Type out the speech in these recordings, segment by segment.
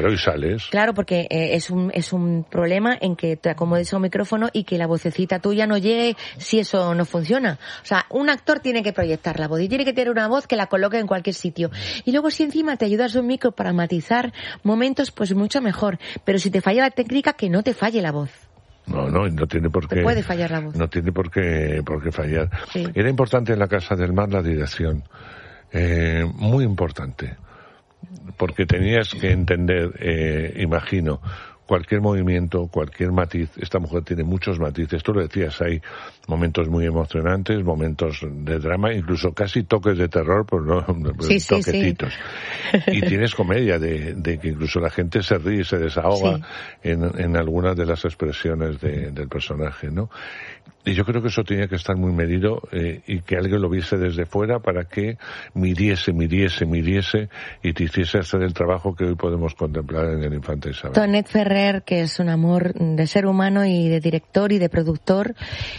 Pero hoy sales. Claro, porque es un problema en que te acomodes a un micrófono y que la vocecita tuya no llegue si eso no funciona. O sea, un actor tiene que proyectar la voz y tiene que tener una voz que la coloque en cualquier sitio. Y luego si encima te ayudas un micro para matizar momentos, pues mucho mejor. Pero si te falla la técnica, que no te falle la voz. No tiene por qué. Te puede fallar la voz. No tiene por qué fallar. Sí. Era importante en la Casa del Mar la dirección. Muy importante. Porque tenías que entender, imagino, cualquier movimiento, cualquier matiz. Esta mujer tiene muchos matices. Tú lo decías, hay momentos muy emocionantes, momentos de drama, incluso casi toques de terror, pues no, toquecitos. Sí. Y tienes comedia de que incluso la gente se ríe y se desahoga en algunas de las expresiones del personaje, ¿no? Y yo creo que eso tenía que estar muy medido y que alguien lo viese desde fuera para que midiese y te hiciese hacer el trabajo que hoy podemos contemplar en el Infante Isabel. Tonet Ferrer, que es un amor de ser humano y de director y de productor,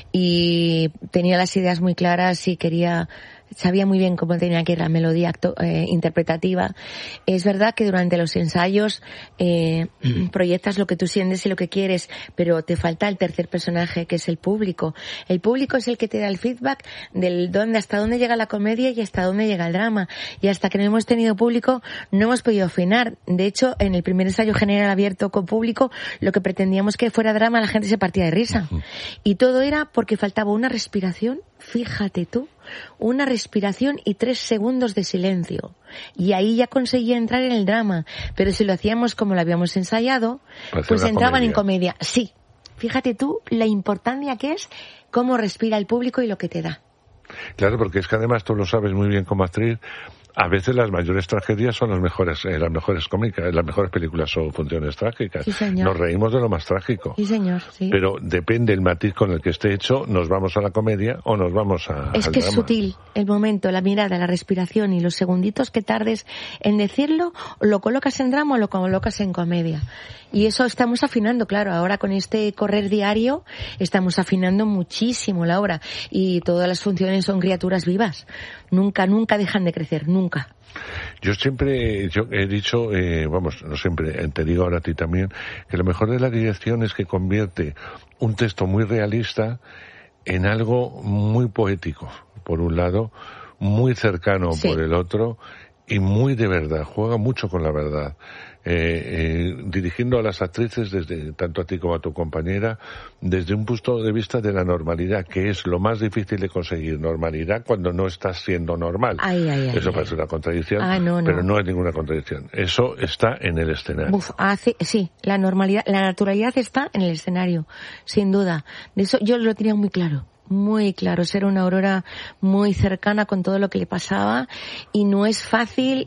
y tenía las ideas muy claras y sabía muy bien cómo tenía que ir la melodía interpretativa. Es verdad que durante los ensayos proyectas lo que tú sientes y lo que quieres, pero te falta el tercer personaje, que es el público. El público es el que te da el feedback hasta dónde llega la comedia y hasta dónde llega el drama. Y hasta que no hemos tenido público no hemos podido afinar. De hecho, en el primer ensayo general abierto con público, lo que pretendíamos que fuera drama, la gente se partía de risa. Y todo era porque faltaba una respiración, fíjate tú, una respiración y 3 segundos de silencio. Y ahí ya conseguía entrar en el drama. Pero si lo hacíamos como lo habíamos ensayado, pues entraban en comedia. Sí. Fíjate tú la importancia que es cómo respira el público y lo que te da. Claro, porque es que además tú lo sabes muy bien como actriz. A veces las mayores tragedias son las mejores cómicas, las mejores películas o funciones trágicas. Sí, señor. Nos reímos de lo más trágico. Sí, señor, sí. Pero depende el matiz con el que esté hecho, nos vamos a la comedia o nos vamos Es al que drama. Es sutil el momento, la mirada, la respiración y los segunditos que tardes en decirlo, lo colocas en drama o lo colocas en comedia. Y eso estamos afinando, claro, ahora con este correr diario estamos afinando muchísimo la obra y todas las funciones son criaturas vivas. Nunca dejan de crecer, nunca. Yo he dicho, no siempre, te digo ahora a ti también, que lo mejor de la dirección es que convierte un texto muy realista en algo muy poético, por un lado, muy cercano por el otro y muy de verdad, juega mucho con la verdad. Dirigiendo a las actrices, tanto a ti como a tu compañera, desde un punto de vista de la normalidad, que es lo más difícil de conseguir, normalidad cuando no estás siendo normal. Eso parece una contradicción, pero no es ninguna contradicción. Eso está en el escenario. La normalidad, la naturalidad está en el escenario, sin duda. De eso yo lo tenía muy claro. Muy claro, ser una Aurora muy cercana con todo lo que le pasaba y no es fácil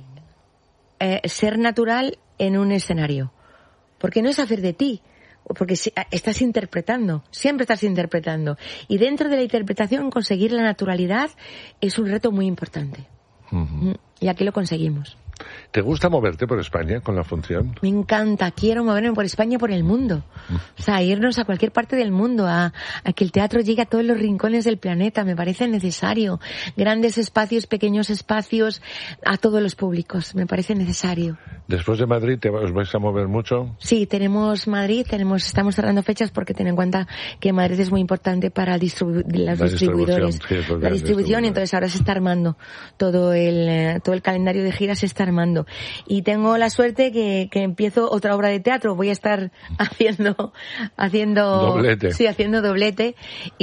ser natural en un escenario, porque no es hacer de ti, porque estás interpretando, siempre estás interpretando, y dentro de la interpretación conseguir la naturalidad es un reto muy importante. Y aquí lo conseguimos. ¿Te gusta moverte por España con la función? Me encanta, quiero moverme por España y por el mundo. O sea, irnos a cualquier parte del mundo, a que el teatro llegue a todos los rincones del planeta, me parece necesario. Grandes espacios, pequeños espacios, a todos los públicos, me parece necesario. ¿Después de Madrid os vais a mover mucho? Sí, tenemos Madrid, estamos cerrando fechas porque ten en cuenta que Madrid es muy importante para los distribuidores. La distribución, y entonces ahora se está armando todo el calendario de giras se está armando. Y tengo la suerte que empiezo otra obra de teatro, voy a estar haciendo doblete. Sí, haciendo doblete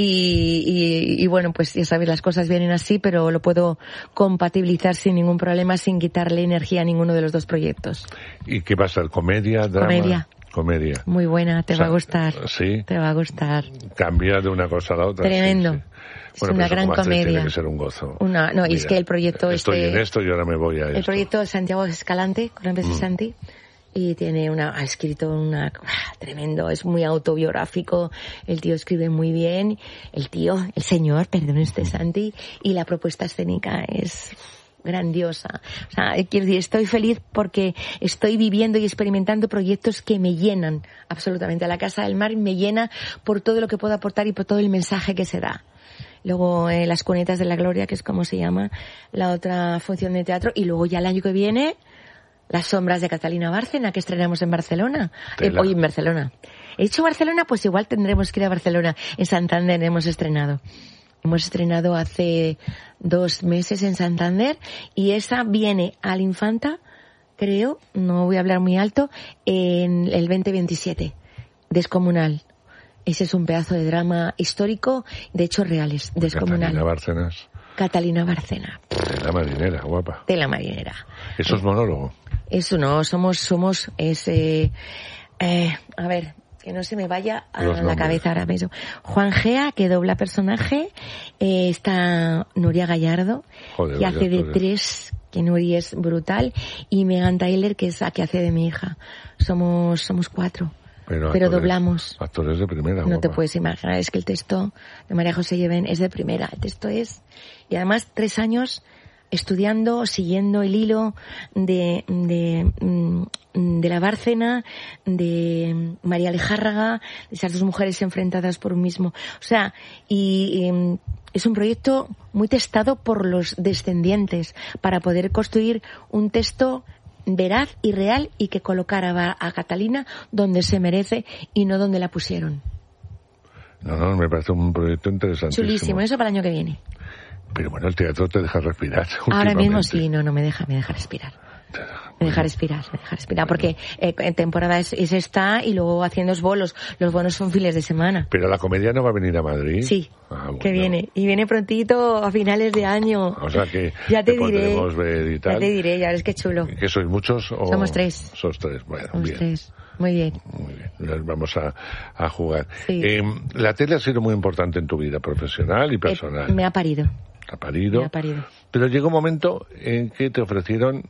y bueno, pues ya sabéis, las cosas vienen así, pero lo puedo compatibilizar sin ningún problema, sin quitarle energía a ninguno de los dos proyectos. ¿Y qué va a ser? ¿Comedia, drama? Comedia. Muy buena, te va a gustar. Sí. Te va a gustar. Cambia de una cosa a la otra. Tremendo. Sí. Es Bueno, una gran comedia. Tiene que ser un gozo. Mira, es que el proyecto estoy en esto y ahora me voy a esto. El proyecto de Santiago Escalante, con el de Santi, y ha escrito tremendo, es muy autobiográfico, el tío escribe muy bien, el señor, Santi, y la propuesta escénica es grandiosa. O sea, quiero decir, estoy feliz porque estoy viviendo y experimentando proyectos que me llenan absolutamente. La Casa del Mar me llena por todo lo que puedo aportar y por todo el mensaje que se da. Luego Las Cunetas de la Gloria, que es como se llama la otra función de teatro, y luego ya el año que viene Las sombras de Catalina Bárcena, que estrenamos en Barcelona. Tela. Hoy en Barcelona. He dicho Barcelona, pues igual tendremos que ir a Barcelona. En Santander hemos estrenado. Hemos estrenado hace 2 meses en Santander y esa viene al Infanta, creo, no voy a hablar muy alto, en el 2027. Descomunal. Ese es un pedazo de drama histórico de hechos reales. Descomunal. Catalina Bárcena. Tela marinera, guapa. Tela marinera. ¿Eso es monólogo? Eso no, a ver, que no se me vaya a la cabeza ahora mismo. Juan Gea, que dobla personaje, está Nuria Gallardo, que hace de 3, que Nuria es brutal, y Megan Tyler, que es la que hace de mi hija. Somos 4. Pero doblamos. Actores de primera. No te puedes imaginar, es que el texto de María José Lleven es de primera. El texto es, y además 3 años estudiando, siguiendo el hilo de la Bárcena, de María Lejárraga, de esas 2 mujeres enfrentadas por un mismo. O sea, y es un proyecto muy testado por los descendientes para poder construir un texto veraz y real y que colocara a Catalina donde se merece y no donde la pusieron. No, me parece un proyecto interesantísimo. Chulísimo, eso para el año que viene. Pero bueno, el teatro te deja respirar. Ahora mismo sí, no me deja respirar. Me deja respirar, porque en temporada es esta y luego haciendo bolos. Los bolos son fines de semana. ¿Pero la comedia no va a venir a Madrid? Sí, bueno. Que viene. Y viene prontito a finales de año. O sea que ya te diré, podremos ver y tal. Ya te diré, ya ves qué chulo. ¿Que sois muchos? O... Somos 3. Sos 3, bueno, Somos bien. 3. Muy bien. Muy bien, nos vamos a jugar. Sí. La tele ha sido muy importante en tu vida profesional y personal. Me ha parido. Ha parido. Me ha parido. Pero llegó un momento en que te ofrecieron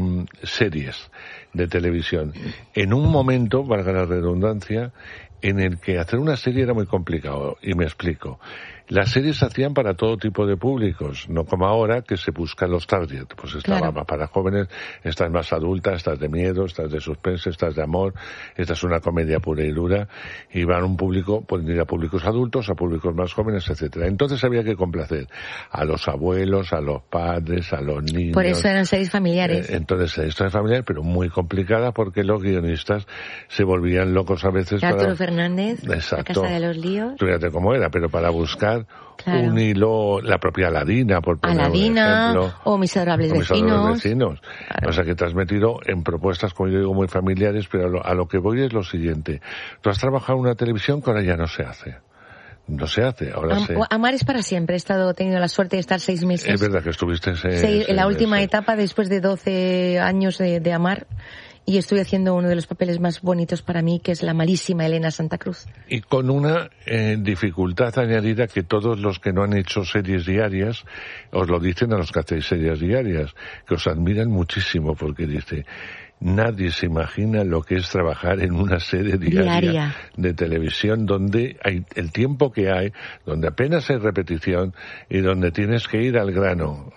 series de televisión. En un momento, valga la redundancia, en el que hacer una serie era muy complicado. Y me explico. Las series se hacían para todo tipo de públicos, no como ahora que se buscan los target. Pues esta va más para jóvenes, esta es más adulta, esta es de miedo, esta es de suspense, esta es de amor, esta es una comedia pura y dura, y van un público, pueden ir a públicos adultos, a públicos más jóvenes, etcétera. Entonces había que complacer a los abuelos, a los padres, a los niños. Por eso eran series familiares. Entonces series familiares, pero muy complicada porque los guionistas se volvían locos a veces. Arturo Fernández, exacto, La Casa de los Líos. Fíjate cómo era, pero para buscar un hilo, la propia Aladina, por poner un ejemplo. O Mis Adorables Vecinos. Claro. O sea que te has metido en propuestas, como yo digo, muy familiares, pero a lo que voy es lo siguiente. Tú has trabajado en una televisión que ahora ya no se hace. No se hace, ahora Amar es para siempre. He tenido la suerte de estar 6 meses. Es verdad que estuviste en la última etapa después de 12 años de Amar. Y estoy haciendo uno de los papeles más bonitos para mí, que es la malísima Elena Santa Cruz. Y con una dificultad añadida que todos los que no han hecho series diarias os lo dicen a los que hacéis series diarias, que os admiran muchísimo porque dice... Nadie se imagina lo que es trabajar en una serie diaria de televisión donde hay el tiempo que hay, donde apenas hay repetición y donde tienes que ir al grano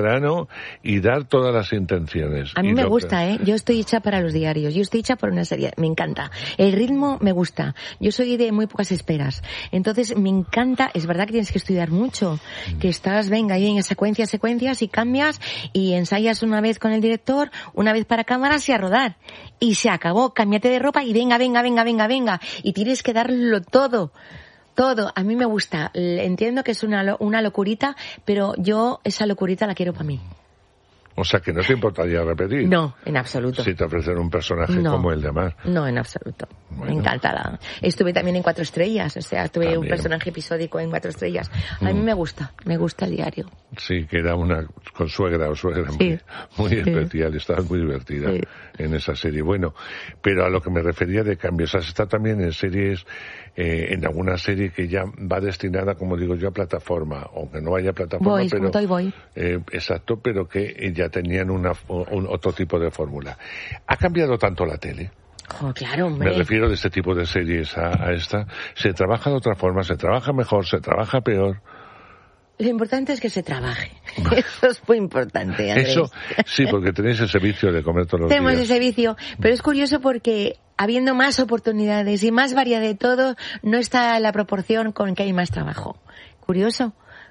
y dar todas las intenciones. A mí me gusta, Yo estoy hecha para los diarios, yo estoy hecha por una serie, me encanta. El ritmo me gusta. Yo soy de muy pocas esperas. Entonces me encanta, es verdad que tienes que estudiar mucho, que estás, venga, ahí en secuencias y cambias y ensayas una vez con el director, una vez para cámaras a rodar y se acabó, cámbiate de ropa y venga y tienes que darlo todo. A mí me gusta, entiendo que es una locurita, pero yo esa locurita la quiero para mí. O sea, que no te importaría repetir. No, en absoluto. Si te ofrecen un personaje como el de Amar. No, en absoluto. Bueno. Me encanta. Estuve también en 4 estrellas, o sea, tuve un personaje episódico en 4 estrellas. A mí me gusta el diario. Sí, que era una consuegra o suegra muy especial, estabas muy divertida en esa serie. Bueno, pero a lo que me refería de cambios, has estado también en series, en alguna serie que ya va destinada, como digo yo, a plataforma, aunque no haya plataforma, voy. Exacto, pero que ya tenían otro tipo de fórmula. ¿Ha cambiado tanto la tele? Oh, claro, hombre. Me refiero de este tipo de series a esta. ¿Se trabaja de otra forma? ¿Se trabaja mejor? ¿Se trabaja peor? Lo importante es que se trabaje. Eso es muy importante, Andrés. Eso, sí, porque tenéis ese vicio de comer todos los días. Tenemos ese vicio, pero es curioso porque habiendo más oportunidades y más variedad de todo, no está la proporción con que hay más trabajo. Curioso.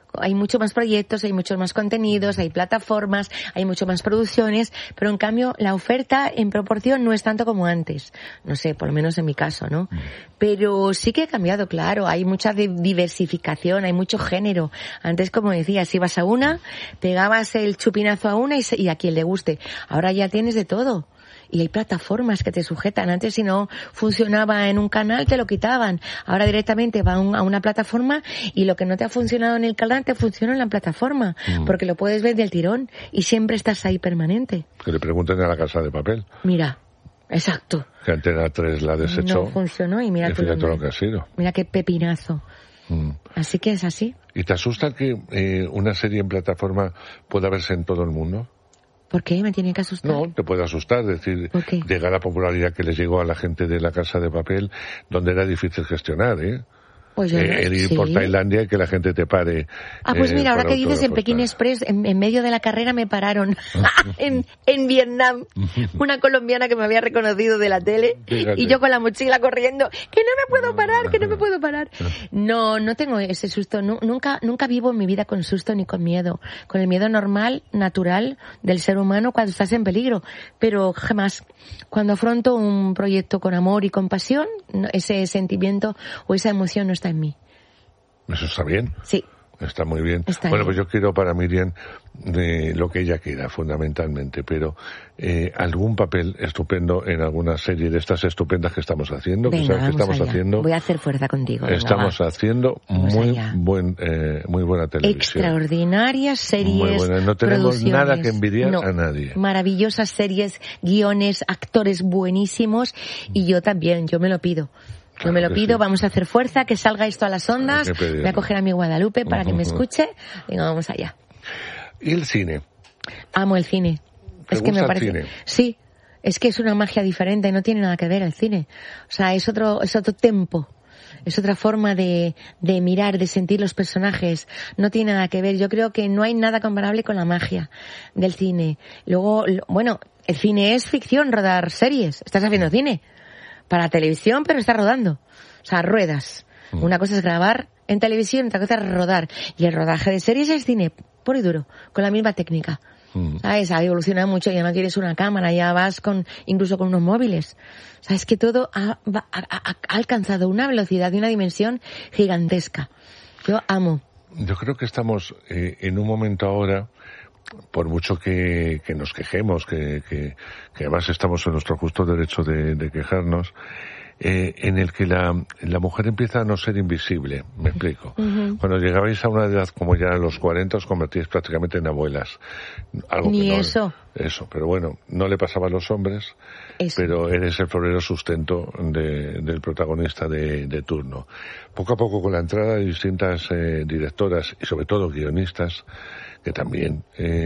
hay mucho más proyectos, hay muchos más contenidos, hay plataformas, hay mucho más producciones, pero en cambio la oferta en proporción no es tanto como antes. No sé, por lo menos en mi caso, ¿no? Pero sí que ha cambiado, claro, hay mucha diversificación, hay mucho género. Antes, como decías, ibas a una, pegabas el chupinazo a una y a quien le guste. Ahora ya tienes de todo. Y hay plataformas que te sujetan. Antes, si no funcionaba en un canal, te lo quitaban. Ahora directamente va a una plataforma y lo que no te ha funcionado en el canal te funciona en la plataforma. Porque lo puedes ver del tirón y siempre estás ahí permanente. Que le pregunten a La Casa de Papel. Mira, exacto. Que Antena 3 la desechó. No funcionó y mira fíjate lo que ha sido. Mira qué pepinazo. Así que es así. ¿Y te asusta que una serie en plataforma pueda verse en todo el mundo? ¿Por qué? ¿Me tiene que asustar? No, te puede asustar, es decir, llega la popularidad que les llegó a la gente de La Casa de Papel, donde era difícil gestionar, Pues el ir por Tailandia y que la gente te pare. Pues mira, ahora que dices, en Pekín Express, en medio de la carrera me pararon en Vietnam, una colombiana que me había reconocido de la tele. Fíjate. Y yo con la mochila corriendo, que no me puedo parar, que no me puedo parar. No tengo ese susto, nunca vivo en mi vida con susto ni con miedo, con el miedo normal, natural del ser humano cuando estás en peligro, pero jamás. Cuando afronto un proyecto con amor y compasión, ese sentimiento o esa emoción no está en mí. Eso está bien. Sí. Está muy bien. Está bueno, bien. Pues yo quiero para Miriam lo que ella quiera, fundamentalmente, pero algún papel estupendo en alguna serie de estas estupendas que estamos haciendo. Venga, que sabes que estamos allá. haciendo. Voy a hacer fuerza contigo. Venga, estamos haciendo muy buena televisión. Extraordinarias series. Muy buena. No tenemos nada que envidiar a nadie. Maravillosas series, guiones, actores buenísimos, y yo también, yo me lo pido. Yo me lo pido, vamos a hacer fuerza, que salga esto a las ondas. Voy a coger a mi Guadalupe para que me escuche. Venga, vamos allá. ¿Y el cine? Amo el cine. Es que me parece. ¿El cine? Sí, es que es una magia diferente, no tiene nada que ver el cine. O sea, es otro tempo. Es otra forma de mirar, de sentir los personajes. No tiene nada que ver. Yo creo que no hay nada comparable con la magia del cine. Luego, bueno, el cine es ficción, rodar series. Estás haciendo cine para televisión, pero está rodando. O sea, ruedas. Una cosa es grabar en televisión, otra cosa es rodar. Y el rodaje de series es cine puro y duro, con la misma técnica. ¿Sabes? Ha evolucionado mucho, ya no quieres una cámara, ya vas incluso con unos móviles. ¿Sabes? Que todo ha alcanzado una velocidad y una dimensión gigantesca. Yo amo. Yo creo que estamos en un momento ahora, por mucho que nos quejemos, que además estamos en nuestro justo derecho de quejarnos, en el que la mujer empieza a no ser invisible, me explico. Cuando llegabais a una edad como ya a los 40, os convertíais prácticamente en abuelas. Algo Ni que no, eso. Eso, pero bueno, no le pasaba a los hombres, pero eres el florero sustento del protagonista de turno. Poco a poco, con la entrada de distintas directoras y sobre todo guionistas, que también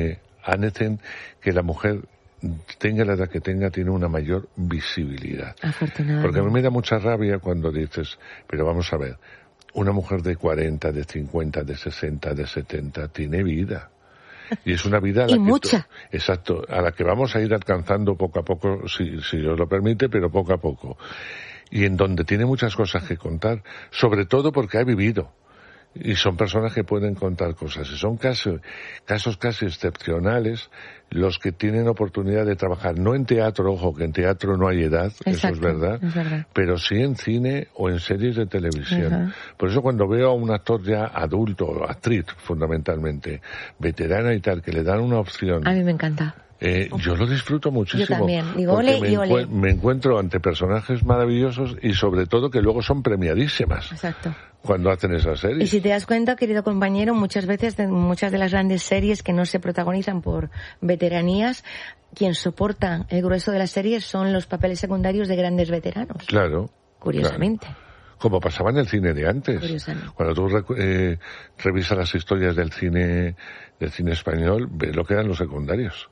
hacen que la mujer tenga la edad que tenga, tiene una mayor visibilidad. Afortunadamente. Porque a mí me da mucha rabia cuando dices, pero vamos a ver, una mujer de 40, de 50, de 60, de 70, tiene vida. Y es una vida a la y mucha. Exacto, a la que vamos a ir alcanzando poco a poco, si Dios lo permite, pero poco a poco. Y en donde tiene muchas cosas que contar, sobre todo porque ha vivido. Y son personas que pueden contar cosas. Y son casos casi excepcionales los que tienen oportunidad de trabajar, no en teatro, ojo, que en teatro no hay edad, exacto, eso es verdad, pero sí en cine o en series de televisión. Por eso cuando veo a un actor ya adulto, o actriz fundamentalmente, veterana y tal, que le dan una opción. A mí me encanta. Yo lo disfruto muchísimo. Yo también. Digo, ole y ole. Me encuentro ante personajes maravillosos y sobre todo que luego son premiadísimas. Exacto. Cuando hacen esas series. Y si te das cuenta, querido compañero, muchas veces, muchas de las grandes series que no se protagonizan por veteranías, quien soporta el grueso de las series son los papeles secundarios de grandes veteranos. Claro. Curiosamente. Claro. Como pasaba en el cine de antes. Cuando tú revisas las historias del cine español, ves lo que eran los secundarios.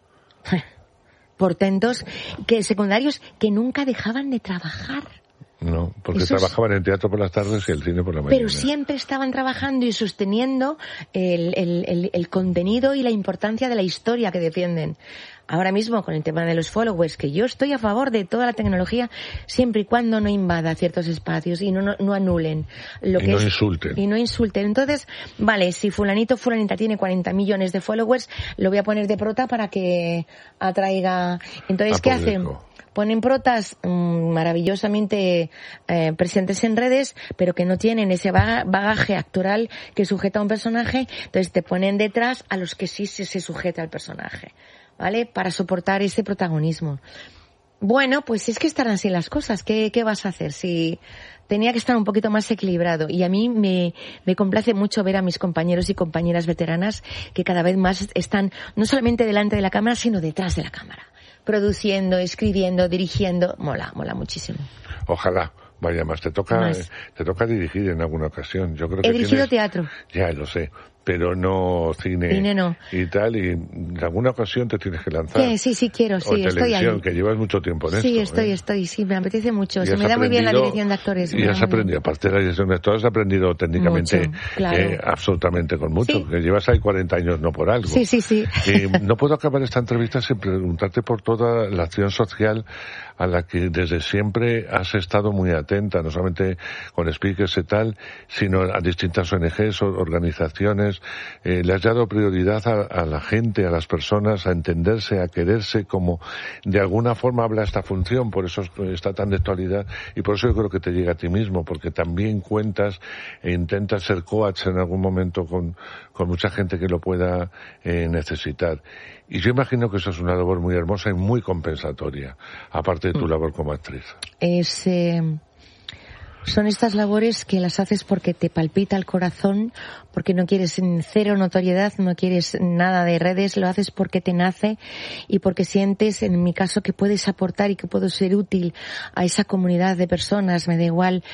Portentos, secundarios que nunca dejaban de trabajar. No, porque trabajaban en teatro por las tardes y el cine por la mañana. Pero siempre estaban trabajando y sosteniendo el contenido y la importancia de la historia que defienden. ahora mismo con el tema de los followers, que yo estoy a favor de toda la tecnología siempre y cuando no invada ciertos espacios y no anulen lo que es. Insulten. Y no insulten. Entonces, vale, si fulanita tiene 40 millones de followers, lo voy a poner de prota para que atraiga. Entonces, ¿qué hacen? Ponen protas maravillosamente presentes en redes, pero que no tienen ese bagaje actoral que sujeta a un personaje. Entonces te ponen detrás a los que sí se sujeta al personaje, ¿vale? Para soportar ese protagonismo. Bueno, pues es que estarán así las cosas. ¿Qué vas a hacer? Si tenía que estar un poquito más equilibrado. Y a mí me complace mucho ver a mis compañeros y compañeras veteranas que cada vez más están no solamente delante de la cámara, sino detrás de la cámara. Produciendo, escribiendo, dirigiendo, mola muchísimo. Ojalá, vaya más, te toca dirigir en alguna ocasión. Yo creo que he dirigido teatro. Ya lo sé, pero no cine no. Y tal, y en alguna ocasión te tienes que lanzar. Sí, quiero, sí, estoy ahí. Que llevas mucho tiempo en sí, esto. Estoy, sí, me apetece mucho. Se me da muy bien la dirección de actores. Y has aprendido, aparte de la dirección de actores, has aprendido técnicamente, mucho, claro. Absolutamente con mucho, sí. Que llevas ahí 40 años, no por algo. Sí. Y no puedo acabar esta entrevista sin preguntarte por toda la acción social a la que desde siempre has estado muy atenta, no solamente con speakers y tal, sino a distintas ONGs, organizaciones. Le has dado prioridad a la gente, a las personas, a entenderse, a quererse, como de alguna forma habla esta función, por eso está tan de actualidad, y por eso yo creo que te llega a ti mismo, porque también cuentas e intentas ser coach en algún momento con mucha gente que lo pueda necesitar. Y yo imagino que eso es una labor muy hermosa y muy compensatoria, aparte de tu labor como actriz. Son estas labores que las haces porque te palpita el corazón, porque no quieres cero notoriedad, no quieres nada de redes, lo haces porque te nace y porque sientes, en mi caso, que puedes aportar y que puedo ser útil a esa comunidad de personas. Me da igual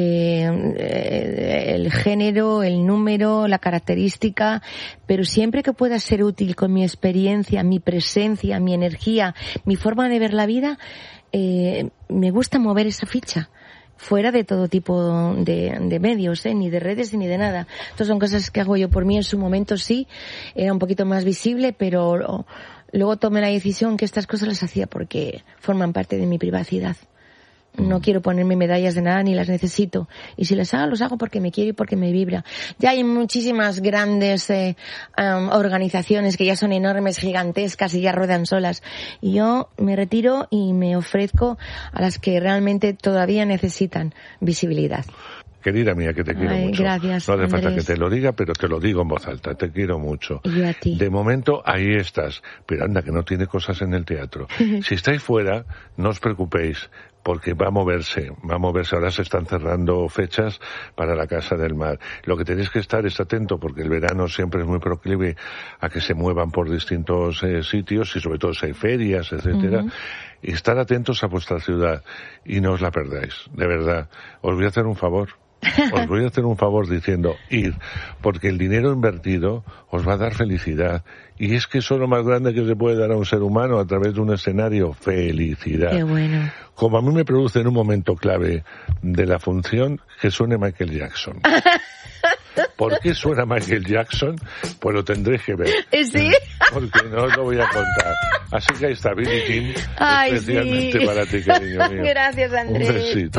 el género, el número, la característica, pero siempre que pueda ser útil con mi experiencia, mi presencia, mi energía, mi forma de ver la vida, me gusta mover esa ficha. Fuera de todo tipo de medios, ni de redes ni de nada. Estas son cosas que hago yo por mí. En su momento sí, era un poquito más visible, pero luego tomé la decisión que estas cosas las hacía porque forman parte de mi privacidad. No quiero ponerme medallas de nada ni las necesito. Y si las hago, los hago porque me quiero y porque me vibra. Ya hay muchísimas grandes organizaciones que ya son enormes, gigantescas y ya ruedan solas. Y yo me retiro y me ofrezco a las que realmente todavía necesitan visibilidad. Querida mía, que te quiero mucho. Gracias, no hace falta Andrés. Que te lo diga, pero te lo digo en voz alta. Te quiero mucho. Y a ti. De momento, ahí estás. Pero anda, que no tiene cosas en el teatro. Si estáis fuera, no os preocupéis, porque va a moverse. Ahora se están cerrando fechas para la Casa del Mar. Lo que tenéis que estar es atento, porque el verano siempre es muy proclive a que se muevan por distintos sitios, y sobre todo si hay ferias, etcétera. Y estar atentos a vuestra ciudad. Y no os la perdáis. De verdad. Os voy a hacer un favor. Os voy a hacer un favor diciendo ir, porque el dinero invertido os va a dar felicidad, y es que eso es lo más grande que se puede dar a un ser humano a través de un escenario: felicidad. Qué bueno. Como a mí me produce en un momento clave de la función que suene Michael Jackson. ¿Por qué suena Michael Jackson? Pues lo tendréis que ver. ¿Sí? Porque no os lo voy a contar. Así que ahí está Billie Jean, ay, especialmente sí. para ti, cariño mío. Gracias, Andrés. Un besito.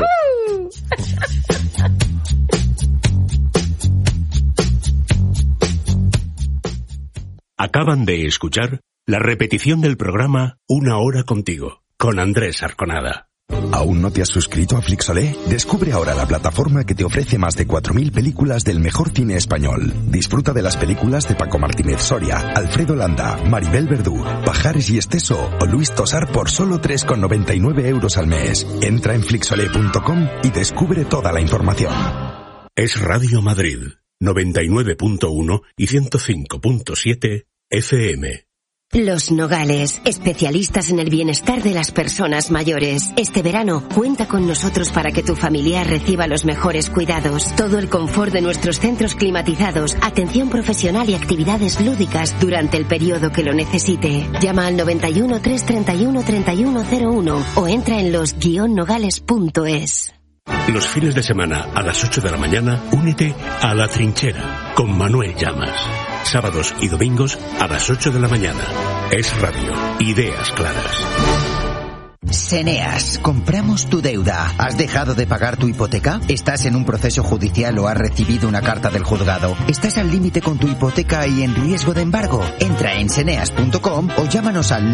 Acaban de escuchar la repetición del programa Una Hora Contigo, con Andrés Arconada. ¿Aún no te has suscrito a Flixolé? Descubre ahora la plataforma que te ofrece más de 4.000 películas del mejor cine español. Disfruta de las películas de Paco Martínez Soria, Alfredo Landa, Maribel Verdú, Pajares y Esteso o Luis Tosar por solo 3,99 € al mes. Entra en flixolé.com y descubre toda la información. Es Radio Madrid, 99.1 y 105.7 FM. Los Nogales, especialistas en el bienestar de las personas mayores. Este verano, cuenta con nosotros para que tu familiar reciba los mejores cuidados. Todo el confort de nuestros centros climatizados, atención profesional y actividades lúdicas durante el periodo que lo necesite. Llama al 91 331 3101 o entra en los-nogales.es. Los fines de semana a las 8 de la mañana, únete a La Trinchera con Manuel Llamas. sábados y domingos a las 8 de la mañana. Es Radio. Ideas claras. Seneas, compramos tu deuda. ¿Has dejado de pagar tu hipoteca? ¿Estás en un proceso judicial o has recibido una carta del juzgado? ¿Estás al límite con tu hipoteca y en riesgo de embargo? Entra en seneas.com o llámanos al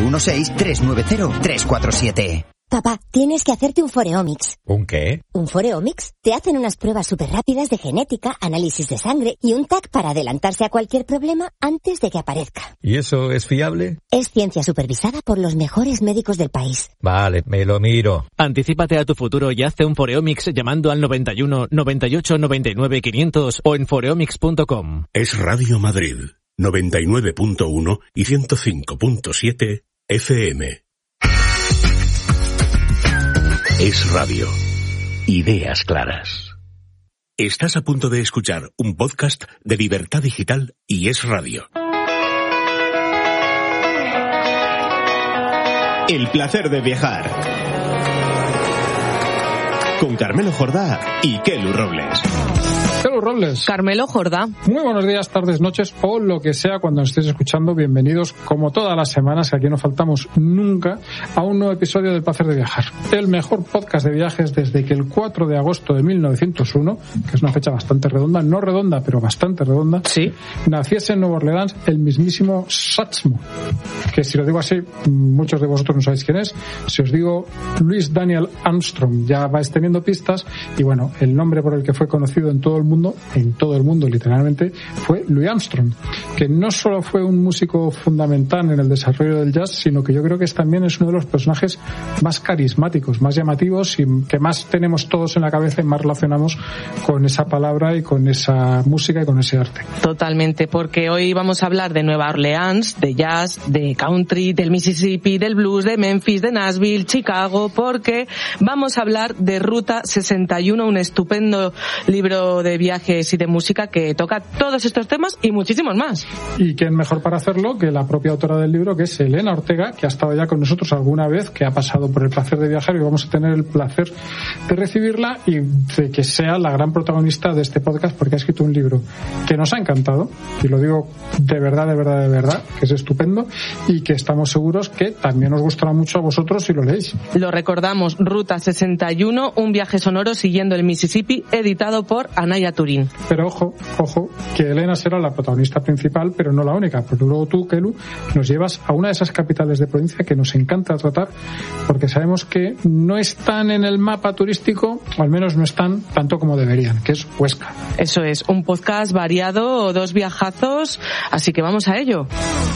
916-390-347. Papá, tienes que hacerte un Foreomics. ¿Un qué? Un Foreomics. Te hacen unas pruebas súper rápidas de genética, análisis de sangre y un TAC para adelantarse a cualquier problema antes de que aparezca. ¿Y eso es fiable? Es ciencia supervisada por los mejores médicos del país. Vale, me lo miro. Anticípate a tu futuro y hazte un Foreomics llamando al 91 98 99 500 o en foreomics.com. Es Radio Madrid, 99.1 y 105.7 FM. Es Radio. Ideas claras. Estás a punto de escuchar un podcast de Libertad Digital y Es Radio. El placer de viajar. Con Carmelo Jordá y Kelu Robles. Kelu Robles. Carmelo Jordá. Muy buenos días, tardes, noches o lo que sea cuando nos estéis escuchando. Bienvenidos, como todas las semanas, que aquí no faltamos nunca, a un nuevo episodio del Placer de Viajar. El mejor podcast de viajes desde que el 4 de agosto de 1901, que es una fecha bastante redonda, no redonda, pero bastante redonda, sí, naciese en Nueva Orleans el mismísimo Satchmo, que si lo digo así, muchos de vosotros no sabéis quién es. Si os digo Louis Daniel Armstrong, ya vais teniendo pistas. Y bueno, el nombre por el que fue conocido en todo el mundo literalmente, fue Louis Armstrong, que no solo fue un músico fundamental en el desarrollo del jazz, sino que yo creo que también es uno de los personajes más carismáticos, más llamativos y que más tenemos todos en la cabeza y más relacionamos con esa palabra y con esa música y con ese arte. Totalmente, porque hoy vamos a hablar de Nueva Orleans, de jazz, de country, del Mississippi, del blues, de Memphis, de Nashville, Chicago, porque vamos a hablar de Ruta 61, un estupendo libro de viajes y de música que toca todos estos temas y muchísimos más. Y quién mejor para hacerlo que la propia autora del libro, que es Elena Ortega, que ha estado ya con nosotros alguna vez, que ha pasado por el placer de viajar, y vamos a tener el placer de recibirla y de que sea la gran protagonista de este podcast, porque ha escrito un libro que nos ha encantado, y lo digo de verdad, que es estupendo y que estamos seguros que también os gustará mucho a vosotros si lo leéis. Lo recordamos, Ruta 61, un viaje sonoro siguiendo el Mississippi, editado por Anaya Turín. Pero ojo, que Elena será la protagonista principal, pero no la única, porque luego tú, Kelu, nos llevas a una de esas capitales de provincia que nos encanta tratar, porque sabemos que no están en el mapa turístico, o al menos no están tanto como deberían, que es Huesca. Eso es, un podcast variado, 2 viajazos, así que vamos a ello.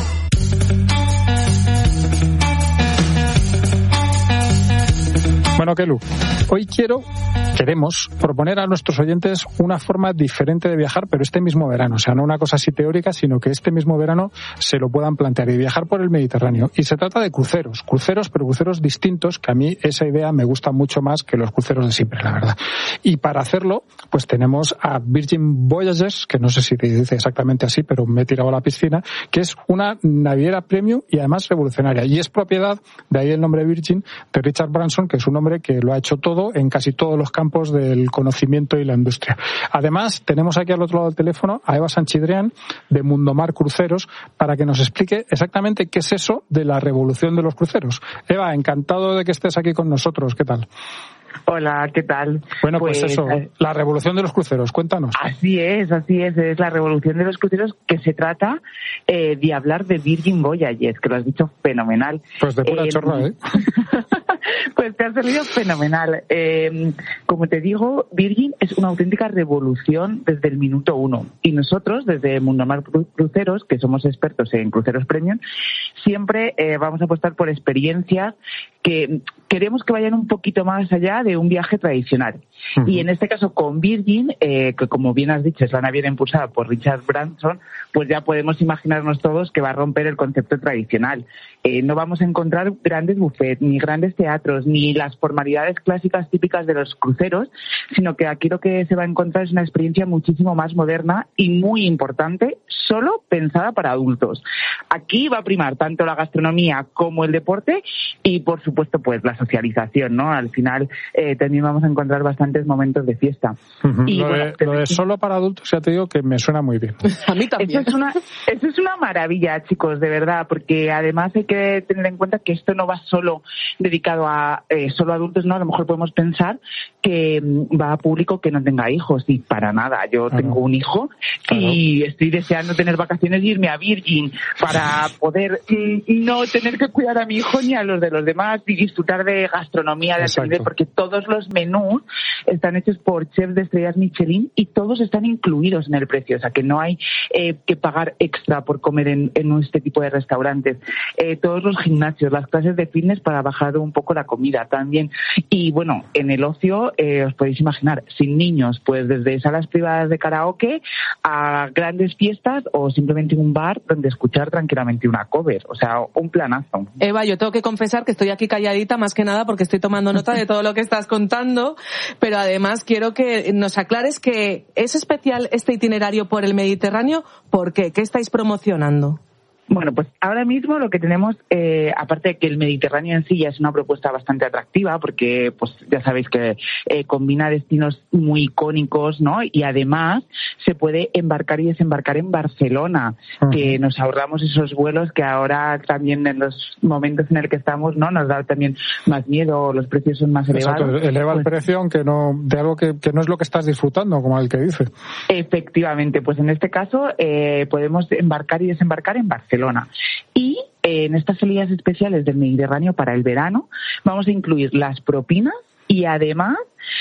Bueno, Kelu, hoy queremos proponer a nuestros oyentes una forma diferente de viajar, pero este mismo verano. O sea, no una cosa así teórica, sino que este mismo verano se lo puedan plantear y viajar por el Mediterráneo. Y se trata de cruceros, pero cruceros distintos, que a mí esa idea me gusta mucho más que los cruceros de siempre, la verdad. Y para hacerlo, pues tenemos a Virgin Voyages, que no sé si te dice exactamente así, pero me he tirado a la piscina, que es una naviera premium y además revolucionaria. Y es propiedad, de ahí el nombre Virgin, de Richard Branson, que es un hombre que lo ha hecho todo en casi todos los campos del conocimiento y la industria. Además, tenemos aquí al otro lado del teléfono a Eva Sanchidrián, de Mundomar Cruceros, para que nos explique exactamente qué es eso de la revolución de los cruceros. Eva, encantado de que estés aquí con nosotros. ¿Qué tal? Hola, ¿qué tal? Bueno, pues eso, la revolución de los cruceros, cuéntanos. Así es la revolución de los cruceros, que se trata de hablar de Virgin Voyages, que lo has dicho fenomenal. Pues de pura chorra, ¿eh? Pues te ha salido fenomenal. Como te digo, Virgin es una auténtica revolución desde el minuto 1. Y nosotros, desde Mundomar Cruceros, que somos expertos en cruceros premium, siempre vamos a apostar por experiencias que queremos que vayan un poquito más allá de un viaje tradicional. Uh-huh. Y en este caso con Virgin, que como bien has dicho es la naviera impulsada por Richard Branson, pues ya podemos imaginarnos todos que va a romper el concepto tradicional. No vamos a encontrar grandes buffets ni grandes teatros teatros, ni las formalidades clásicas típicas de los cruceros, sino que aquí lo que se va a encontrar es una experiencia muchísimo más moderna y muy importante, solo pensada para adultos. Aquí va a primar tanto la gastronomía como el deporte y, por supuesto, pues la socialización, ¿no? Al final también vamos a encontrar bastantes momentos de fiesta. Y lo de solo para adultos, ya te digo que me suena muy bien. A mí también. Eso es una maravilla, chicos, de verdad, porque además hay que tener en cuenta que esto no va solo dedicado a solo adultos, ¿no? A lo mejor podemos pensar que va a público que no tenga hijos, y para nada. Yo tengo un hijo y estoy deseando tener vacaciones y irme a Virgin para poder no tener que cuidar a mi hijo ni a los de los demás y disfrutar de gastronomía de alto nivel, porque todos los menús están hechos por chefs de estrellas Michelin y todos están incluidos en el precio, o sea que no hay que pagar extra por comer en este tipo de restaurantes. Todos los gimnasios, las clases de fitness para bajar un poco la comida también. Y bueno, en el ocio, os podéis imaginar, sin niños, pues desde salas privadas de karaoke a grandes fiestas o simplemente un bar donde escuchar tranquilamente una cover. O sea, un planazo. Eva, yo tengo que confesar que estoy aquí calladita más que nada porque estoy tomando nota de todo lo que estás contando, pero además quiero que nos aclares que es especial este itinerario por el Mediterráneo. ¿Por qué? ¿Qué estáis promocionando? Bueno, pues ahora mismo lo que tenemos, aparte de que el Mediterráneo en sí ya es una propuesta bastante atractiva, porque pues ya sabéis que combina destinos muy icónicos, ¿no? Y además se puede embarcar y desembarcar en Barcelona, que nos ahorramos esos vuelos que ahora también en los momentos en el que estamos, ¿no? Nos da también más miedo, los precios son más elevados. Exacto, eleva el precio aunque no, de algo que no es lo que estás disfrutando, como el que dice. Efectivamente, pues en este caso podemos embarcar y desembarcar en Barcelona. Y en estas salidas especiales del Mediterráneo para el verano vamos a incluir las propinas y además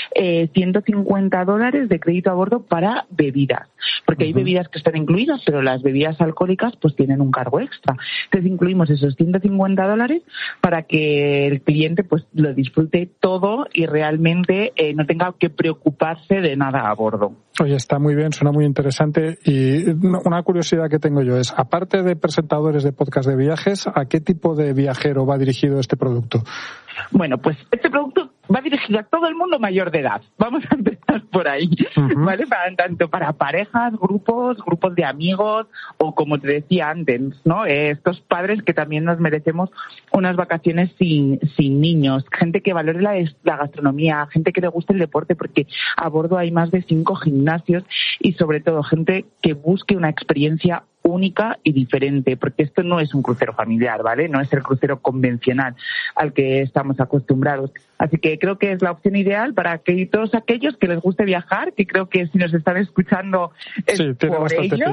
$150 de crédito a bordo para bebidas, porque hay bebidas que están incluidas, pero las bebidas alcohólicas pues tienen un cargo extra. Entonces incluimos esos $150 para que el cliente pues lo disfrute todo y realmente no tenga que preocuparse de nada a bordo. Oye, está muy bien, suena muy interesante. Y una curiosidad que tengo yo es, aparte de presentadores de podcast de viajes, ¿a qué tipo de viajero va dirigido este producto? Bueno, pues este producto va dirigido a todo el mundo mayor de edad. Vamos a empezar por ahí, ¿vale? Tanto para parejas, grupos de amigos o, como te decía antes, ¿no? Estos padres que también nos merecemos unas vacaciones sin niños, gente que valore la gastronomía, gente que le guste el deporte, porque a bordo hay más de 5 gimnasios y sobre todo gente que busque una experiencia única y diferente, porque esto no es un crucero familiar, ¿vale? No es el crucero convencional al que estamos acostumbrados. Así que creo que es la opción ideal para que todos aquellos que les guste viajar, que creo que si nos están escuchando es por ello,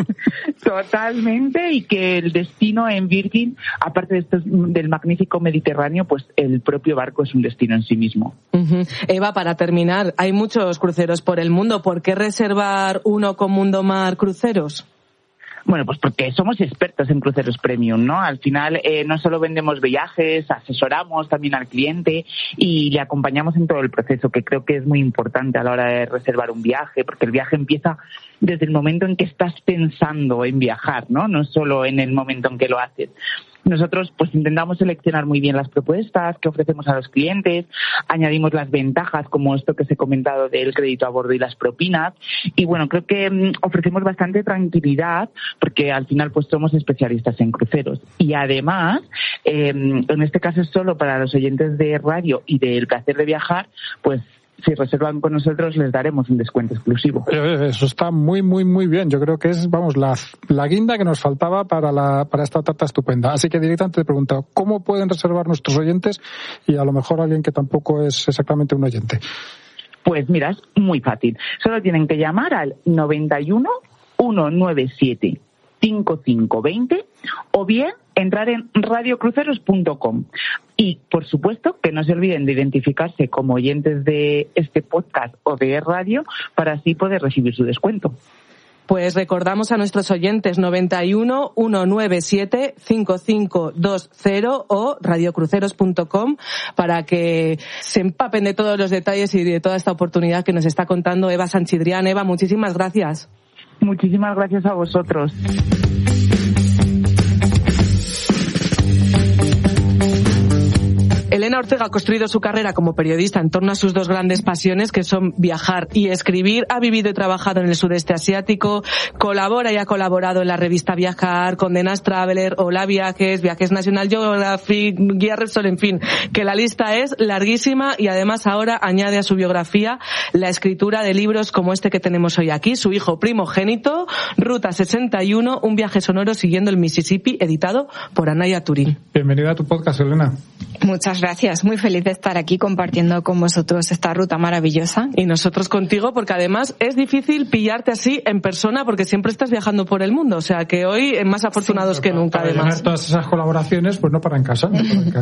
totalmente, y que el destino en Virgin, aparte de esto del magnífico Mediterráneo, pues el propio barco es un destino en sí mismo. Eva, para terminar, hay muchos cruceros por el mundo. ¿Por qué reservar uno con Mundomar Cruceros? Bueno, pues porque somos expertos en cruceros premium, ¿no? Al final no solo vendemos viajes, asesoramos también al cliente y le acompañamos en todo el proceso, que creo que es muy importante a la hora de reservar un viaje, porque el viaje empieza desde el momento en que estás pensando en viajar, ¿no? No solo en el momento en que lo haces. Nosotros pues intentamos seleccionar muy bien las propuestas que ofrecemos a los clientes, añadimos las ventajas como esto que os he comentado del crédito a bordo y las propinas, y bueno, creo que ofrecemos bastante tranquilidad porque al final pues somos especialistas en cruceros. Y además, en este caso es solo para los oyentes de radio y del placer de viajar, pues si reservan con nosotros les daremos un descuento exclusivo. Eso está muy, muy, muy bien. Yo creo que es, vamos, la guinda que nos faltaba para esta tarta estupenda. Así que directamente te pregunto, ¿cómo pueden reservar nuestros oyentes y a lo mejor alguien que tampoco es exactamente un oyente? Pues mira, es muy fácil. Solo tienen que llamar al 91 197 5520 o bien entrar en radiocruceros.com. Y, por supuesto, que no se olviden de identificarse como oyentes de este podcast o de radio para así poder recibir su descuento. Pues recordamos a nuestros oyentes 91 197 5520 o radiocruceros.com para que se empapen de todos los detalles y de toda esta oportunidad que nos está contando Eva Sanchidrián. Eva, muchísimas gracias. Muchísimas gracias a vosotros. El Elena Ortega ha construido su carrera como periodista en torno a sus dos grandes pasiones, que son viajar y escribir. Ha vivido y trabajado en el sudeste asiático, colabora y ha colaborado en la revista Viajar, Condenas Traveler, Hola Viajes, Viajes National Geographic, Guía Repsol, en fin, que la lista es larguísima, y además ahora añade a su biografía la escritura de libros como este que tenemos hoy aquí, su hijo primogénito, Ruta 61, un viaje sonoro siguiendo el Mississippi, editado por Anaya Turín. Bienvenida a tu podcast, Elena. Muchas gracias, muy feliz de estar aquí compartiendo con vosotros esta ruta maravillosa. Y nosotros contigo, porque además es difícil pillarte así en persona, porque siempre estás viajando por el mundo, o sea que hoy más afortunados que nunca. Para además todas esas colaboraciones, pues no para en casa.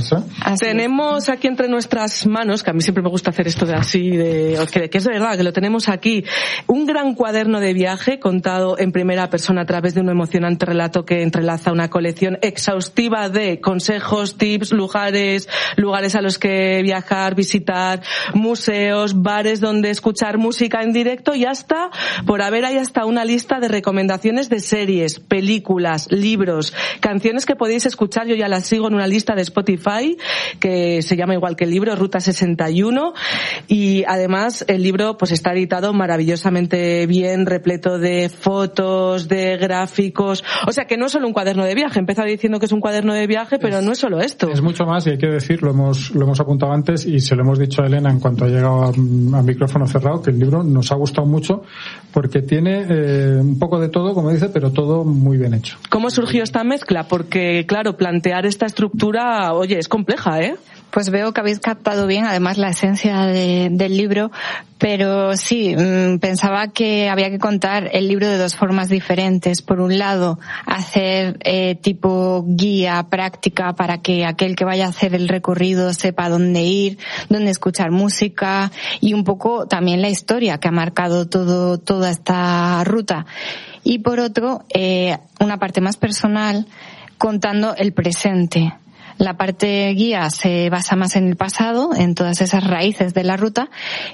Tenemos aquí entre nuestras manos, que a mí siempre me gusta hacer esto de así, que es de verdad, que lo tenemos aquí, un gran cuaderno de viaje contado en primera persona a través de un emocionante relato que entrelaza una colección exhaustiva de consejos, tips, lugares a los que viajar, visitar, museos, bares donde escuchar música en directo, y hasta, por haber ahí hasta una lista de recomendaciones de series, películas, libros, canciones que podéis escuchar. Yo ya las sigo en una lista de Spotify que se llama igual que el libro, Ruta 61, y además el libro pues está editado maravillosamente bien, repleto de fotos, de gráficos, o sea que no es solo un cuaderno de viaje. He empezado diciendo que es un cuaderno de viaje, pero no es solo esto. Es mucho más, y hay que decir, lo hemos apuntado antes y se lo hemos dicho a Elena en cuanto ha llegado a micrófono cerrado, que el libro nos ha gustado mucho porque tiene un poco de todo, como dice, pero todo muy bien hecho. ¿Cómo surgió esta mezcla? Porque, claro, plantear esta estructura, oye, es compleja, ¿eh? Pues veo que habéis captado bien, además, la esencia del libro, pero sí, pensaba que había que contar el libro de dos formas diferentes. Por un lado, hacer tipo guía práctica para que aquel que vaya a hacer el recorrido sepa dónde ir, dónde escuchar música, y un poco también la historia que ha marcado toda esta ruta. Y por otro, una parte más personal, contando el presente. La parte guía se basa más en el pasado, en todas esas raíces de la ruta,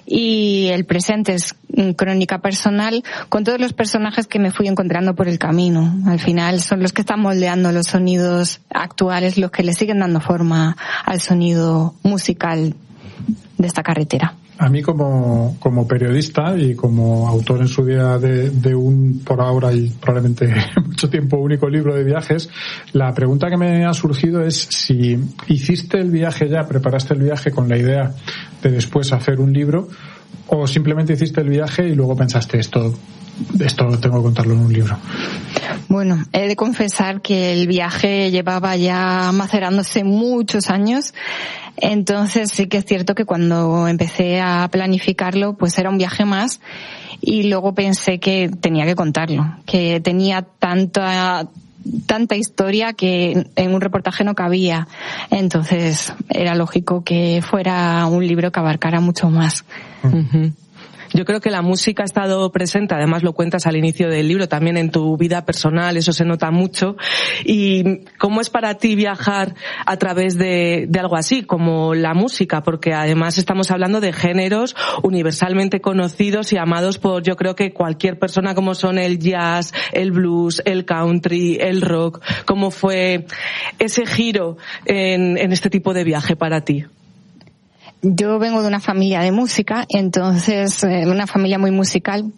y el presente es crónica personal con todos los personajes que me fui encontrando por el camino. Al final son los que están moldeando los sonidos actuales, los que le siguen dando forma al sonido musical de esta carretera. A mí como periodista y como autor en su día de un, por ahora y probablemente mucho tiempo, único libro de viajes, la pregunta que me ha surgido es si hiciste el viaje ya, preparaste el viaje con la idea de después hacer un libro, o simplemente hiciste el viaje y luego pensaste esto tengo que contarlo en un libro. Bueno, he de confesar que el viaje llevaba ya macerándose muchos años. Entonces sí que es cierto que cuando empecé a planificarlo, pues era un viaje más, y luego pensé que tenía que contarlo, que tenía tanta historia que en un reportaje no cabía. Entonces era lógico que fuera un libro que abarcara mucho más. Uh-huh. Yo creo que la música ha estado presente, además lo cuentas al inicio del libro, también en tu vida personal, eso se nota mucho. ¿Y cómo es para ti viajar a través de algo así, como la música? Porque además estamos hablando de géneros universalmente conocidos y amados por, yo creo que cualquier persona, como son el jazz, el blues, el country, el rock. ¿Cómo fue ese giro en este tipo de viaje para ti? Yo vengo de una familia de música, entonces una familia muy musical,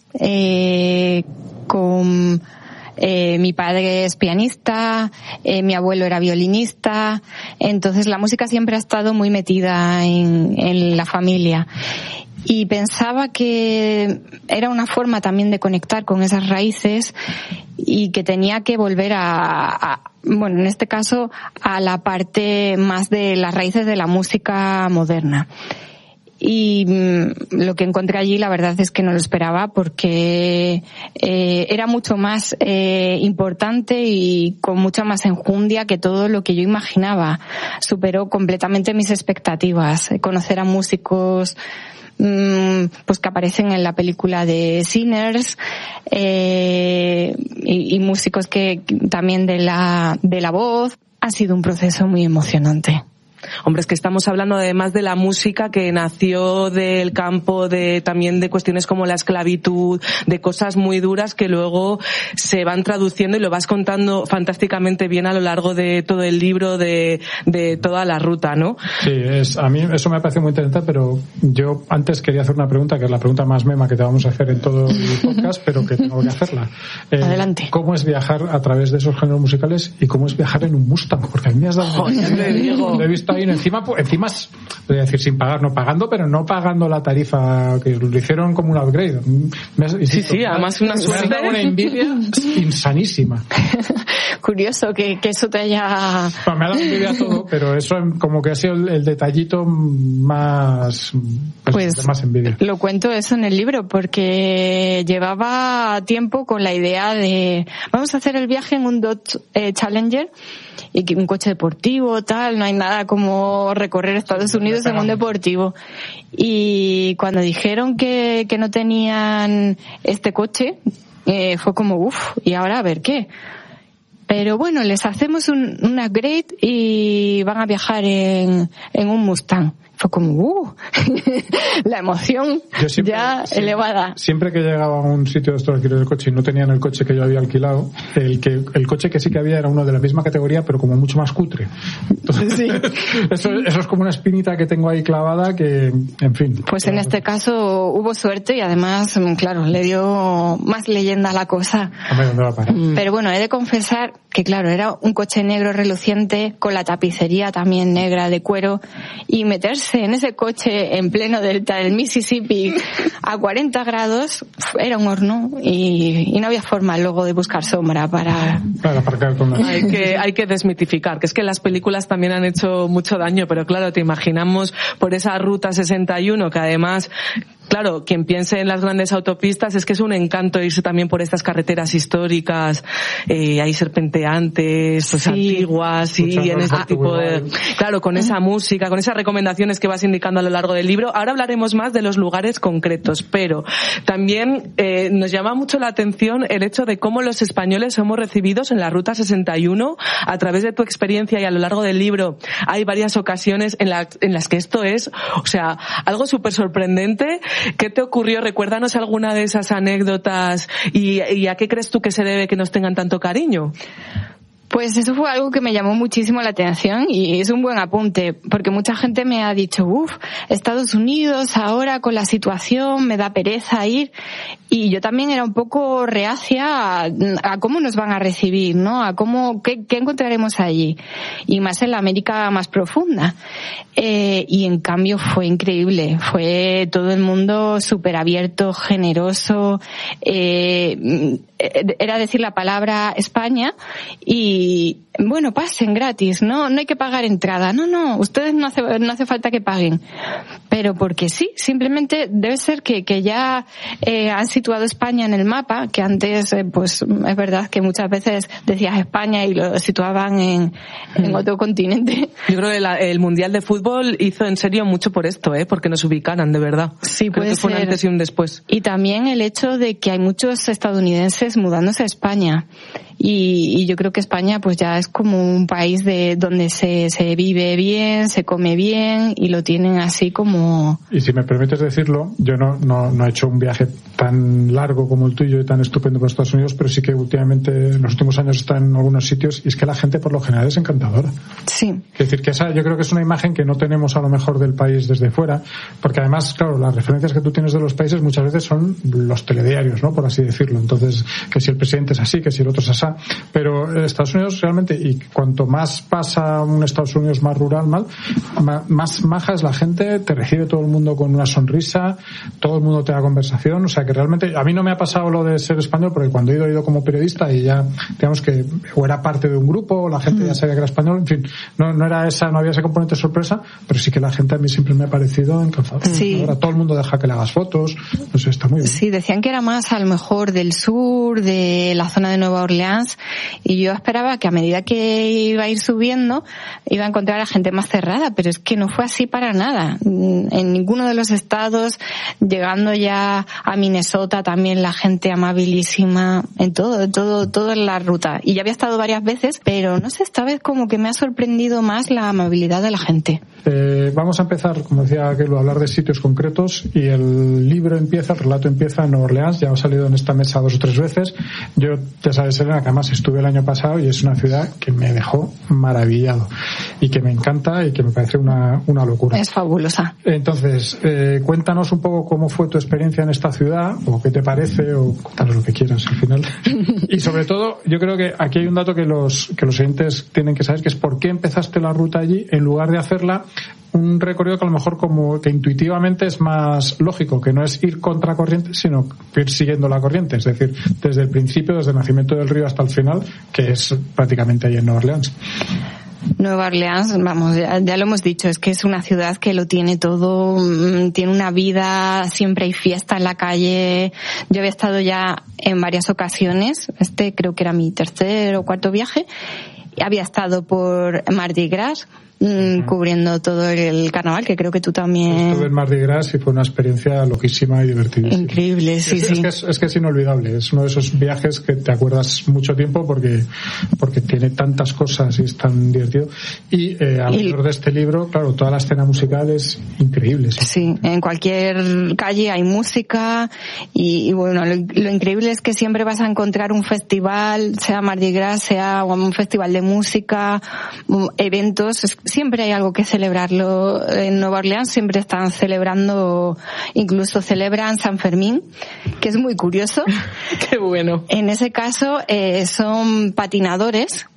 con mi padre es pianista, mi abuelo era violinista, entonces la música siempre ha estado muy metida en la familia. Y pensaba que era una forma también de conectar con esas raíces y que tenía que volver bueno, en este caso, a la parte más de las raíces de la música moderna. Y lo que encontré allí, la verdad es que no lo esperaba, porque era mucho más importante y con mucha más enjundia que todo lo que yo imaginaba. Superó completamente mis expectativas. Conocer a músicos pues que aparecen en la película de Sinners, y músicos que también de la voz. Ha sido un proceso muy emocionante. Hombre, es que estamos hablando además de la música que nació del campo, también de cuestiones como la esclavitud, de cosas muy duras que luego se van traduciendo y lo vas contando fantásticamente bien a lo largo de todo el libro, de toda la ruta, ¿no? Sí, a mí eso me parece muy interesante, pero yo antes quería hacer una pregunta, que es la pregunta más mema que te vamos a hacer en todo el podcast, pero que tengo que hacerla. Adelante. ¿Cómo es viajar a través de esos géneros musicales y cómo es viajar en un Mustang? Porque a mí me has dado... Lo he visto ahí, encima voy a decir sin pagar, no pagando, pero no pagando la tarifa, que lo hicieron como un upgrade. Sí, además una suerte. Me ha dado una envidia insanísima. Curioso que eso te haya... Bueno, me ha dado envidia todo, pero eso como que ha sido el detallito más... Pues más envidia. Lo cuento eso en el libro, porque llevaba tiempo con la idea de vamos a hacer el viaje en un Dodge Challenger, y un coche deportivo, tal, no hay nada como recorrer Estados Unidos en un deportivo. Y cuando dijeron que no tenían este coche, fue como, ¿y ahora a ver qué? Pero bueno, les hacemos un upgrade y van a viajar en un Mustang. Fue como, la emoción elevada. Siempre que llegaba a un sitio de estos de alquiler del coche y no tenían el coche que yo había alquilado, el coche que sí que había era uno de la misma categoría, pero como mucho más cutre. Entonces, sí. Eso es como una espinita que tengo ahí clavada que, en fin. Pues en este caso hubo suerte y además, claro, le dio más leyenda a la cosa. ¿Dónde va a parar? Pero bueno, he de confesar que claro, era un coche negro reluciente con la tapicería también negra de cuero, y meterse en ese coche en pleno delta del Mississippi a 40 grados era un horno, y no había forma luego de buscar sombra para aparcar con la... Hay que desmitificar, que es que las películas también han hecho mucho daño, pero claro, te imaginamos por esa ruta 61, que además, claro, quien piense en las grandes autopistas es que es un encanto irse también por estas carreteras históricas, hay serpenteantes, pues, antiguas, y en este tipo de... Claro, con esa música, con esas recomendaciones que vas indicando a lo largo del libro. Ahora hablaremos más de los lugares concretos, pero también nos llama mucho la atención el hecho de cómo los españoles somos recibidos en la Ruta 61. A través de tu experiencia y a lo largo del libro hay varias ocasiones en las que esto es, o sea, algo súper sorprendente. ¿Qué te ocurrió? Recuérdanos alguna de esas anécdotas y a qué crees tú que se debe que nos tengan tanto cariño. Pues eso fue algo que me llamó muchísimo la atención, y es un buen apunte, porque mucha gente me ha dicho, Estados Unidos ahora con la situación me da pereza ir, y yo también era un poco reacia a cómo nos van a recibir, ¿no? A qué encontraremos allí, y más en la América más profunda. Y en cambio fue increíble, fue todo el mundo súper abierto, generoso, era decir la palabra España y bueno, pasen gratis, no hay que pagar entrada, no, ustedes no hace falta que paguen, pero porque sí, simplemente debe ser que ya han situado España en el mapa, que antes pues es verdad que muchas veces decías España y lo situaban en otro continente. Yo creo que el Mundial de Fútbol hizo en serio mucho por esto, porque nos ubicaran de verdad. Sí, creo que fue un antes y un después. Y también el hecho de que hay muchos estadounidenses mudándose a España. Y yo creo que España pues ya es como un país donde se vive bien, se come bien, y lo tienen así como... Y si me permites decirlo, yo no he hecho un viaje tan largo como el tuyo y tan estupendo por Estados Unidos, pero sí que últimamente en los últimos años está en algunos sitios, y es que la gente por lo general es encantadora. Sí. Es decir, que yo creo que es una imagen que no tenemos a lo mejor del país desde fuera, porque además, claro, las referencias que tú tienes de los países muchas veces son los telediarios, ¿no? Por así decirlo. Entonces, que si el presidente es así, que si el otro es así. Pero Estados Unidos realmente, y cuanto más pasa un Estados Unidos más rural, más maja es la gente, te recibe todo el mundo con una sonrisa, todo el mundo te da conversación, o sea que realmente a mí no me ha pasado lo de ser español, porque cuando he ido como periodista y ya, digamos que o era parte de un grupo, o la gente ya sabía que era español, en fin, no había ese componente de sorpresa, pero sí que la gente a mí siempre me ha parecido encantadora. Sí. Ahora todo el mundo deja que le hagas fotos, no sé, está muy bien. Sí, decían que era más a lo mejor del sur, de la zona de Nueva Orleans, y yo esperaba pensaba que a medida que iba a ir subiendo iba a encontrar a gente más cerrada, pero es que no fue así para nada. En ninguno de los estados, llegando ya a Minnesota, también la gente amabilísima, en todo en la ruta. Y ya había estado varias veces, pero no sé, esta vez como que me ha sorprendido más la amabilidad de la gente. Vamos a empezar, como decía aquel, a hablar de sitios concretos, y el relato empieza en Nueva Orleans. Ya ha salido en esta mesa 2 o 3 veces. Yo, ya sabes, Elena, que además estuve el año pasado y es una ciudad que me dejó maravillado y que me encanta y que me parece una locura. Es fabulosa. Entonces, cuéntanos un poco cómo fue tu experiencia en esta ciudad, o qué te parece, o cuéntanos lo que quieras al final. Y sobre todo, yo creo que aquí hay un dato que los oyentes tienen que saber, que es por qué empezaste la ruta allí en lugar de hacerla un recorrido que a lo mejor como que intuitivamente es más lógico, que no es ir contra corriente, sino ir siguiendo la corriente, es decir, desde el principio, desde el nacimiento del río hasta el final, que es prácticamente ahí en Nueva Orleans. Nueva Orleans, vamos, ya lo hemos dicho, es que es una ciudad que lo tiene todo, tiene una vida, siempre hay fiesta en la calle. Yo había estado ya en varias ocasiones, creo que era mi 3er o 4º viaje, había estado por Mardi Gras, cubriendo todo el carnaval, que creo que tú también. Estuve en Mardi Gras y fue una experiencia loquísima y divertidísima. Increíble, sí. Es que es inolvidable, es uno de esos viajes que te acuerdas mucho tiempo porque tiene tantas cosas y es tan divertido. Y alrededor de este libro, claro, toda la escena musical es increíble. Sí, en cualquier calle hay música y bueno, lo increíble es que siempre vas a encontrar un festival, sea Mardi Gras, sea un festival de música, eventos. Siempre hay algo que celebrarlo. En Nueva Orleans siempre están celebrando, incluso celebran San Fermín, que es muy curioso. Qué bueno. En ese caso son patinadores,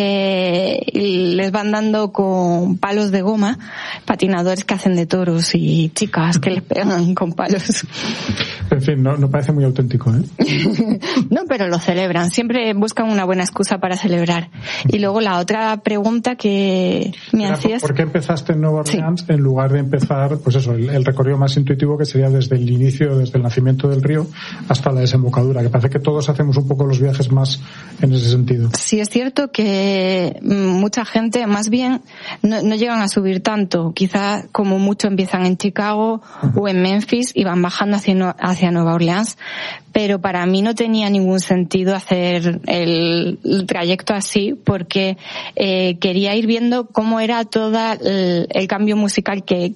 y les van dando con palos de goma, patinadores que hacen de toros y chicas que les pegan con palos. En fin, no parece muy auténtico, ¿eh? No, pero lo celebran. Siempre buscan una buena excusa para celebrar. Y luego la otra pregunta que me hacías... ¿Por qué empezaste en Nueva Orleans en lugar de empezar, pues eso, el recorrido más intuitivo, que sería desde el inicio, desde el nacimiento del río hasta la desembocadura? Que parece que todos hacemos un poco los viajes más en ese sentido. Sí, es cierto que mucha gente, más bien, no llegan a subir tanto. Quizá como mucho empiezan en Chicago o en Memphis y van bajando hacia Nueva Orleans, pero para mí no tenía ningún sentido hacer el trayecto así, porque quería ir viendo cómo era todo el cambio musical que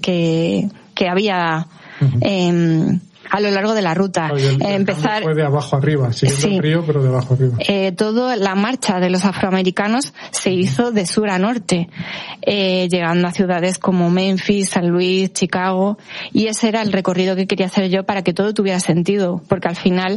había a lo largo de la ruta. Empezar fue de abajo arriba, siguiendo el río, pero de abajo arriba. Toda la marcha de los afroamericanos se hizo de sur a norte, llegando a ciudades como Memphis, San Luis, Chicago, y ese era el recorrido que quería hacer yo para que todo tuviera sentido, porque al final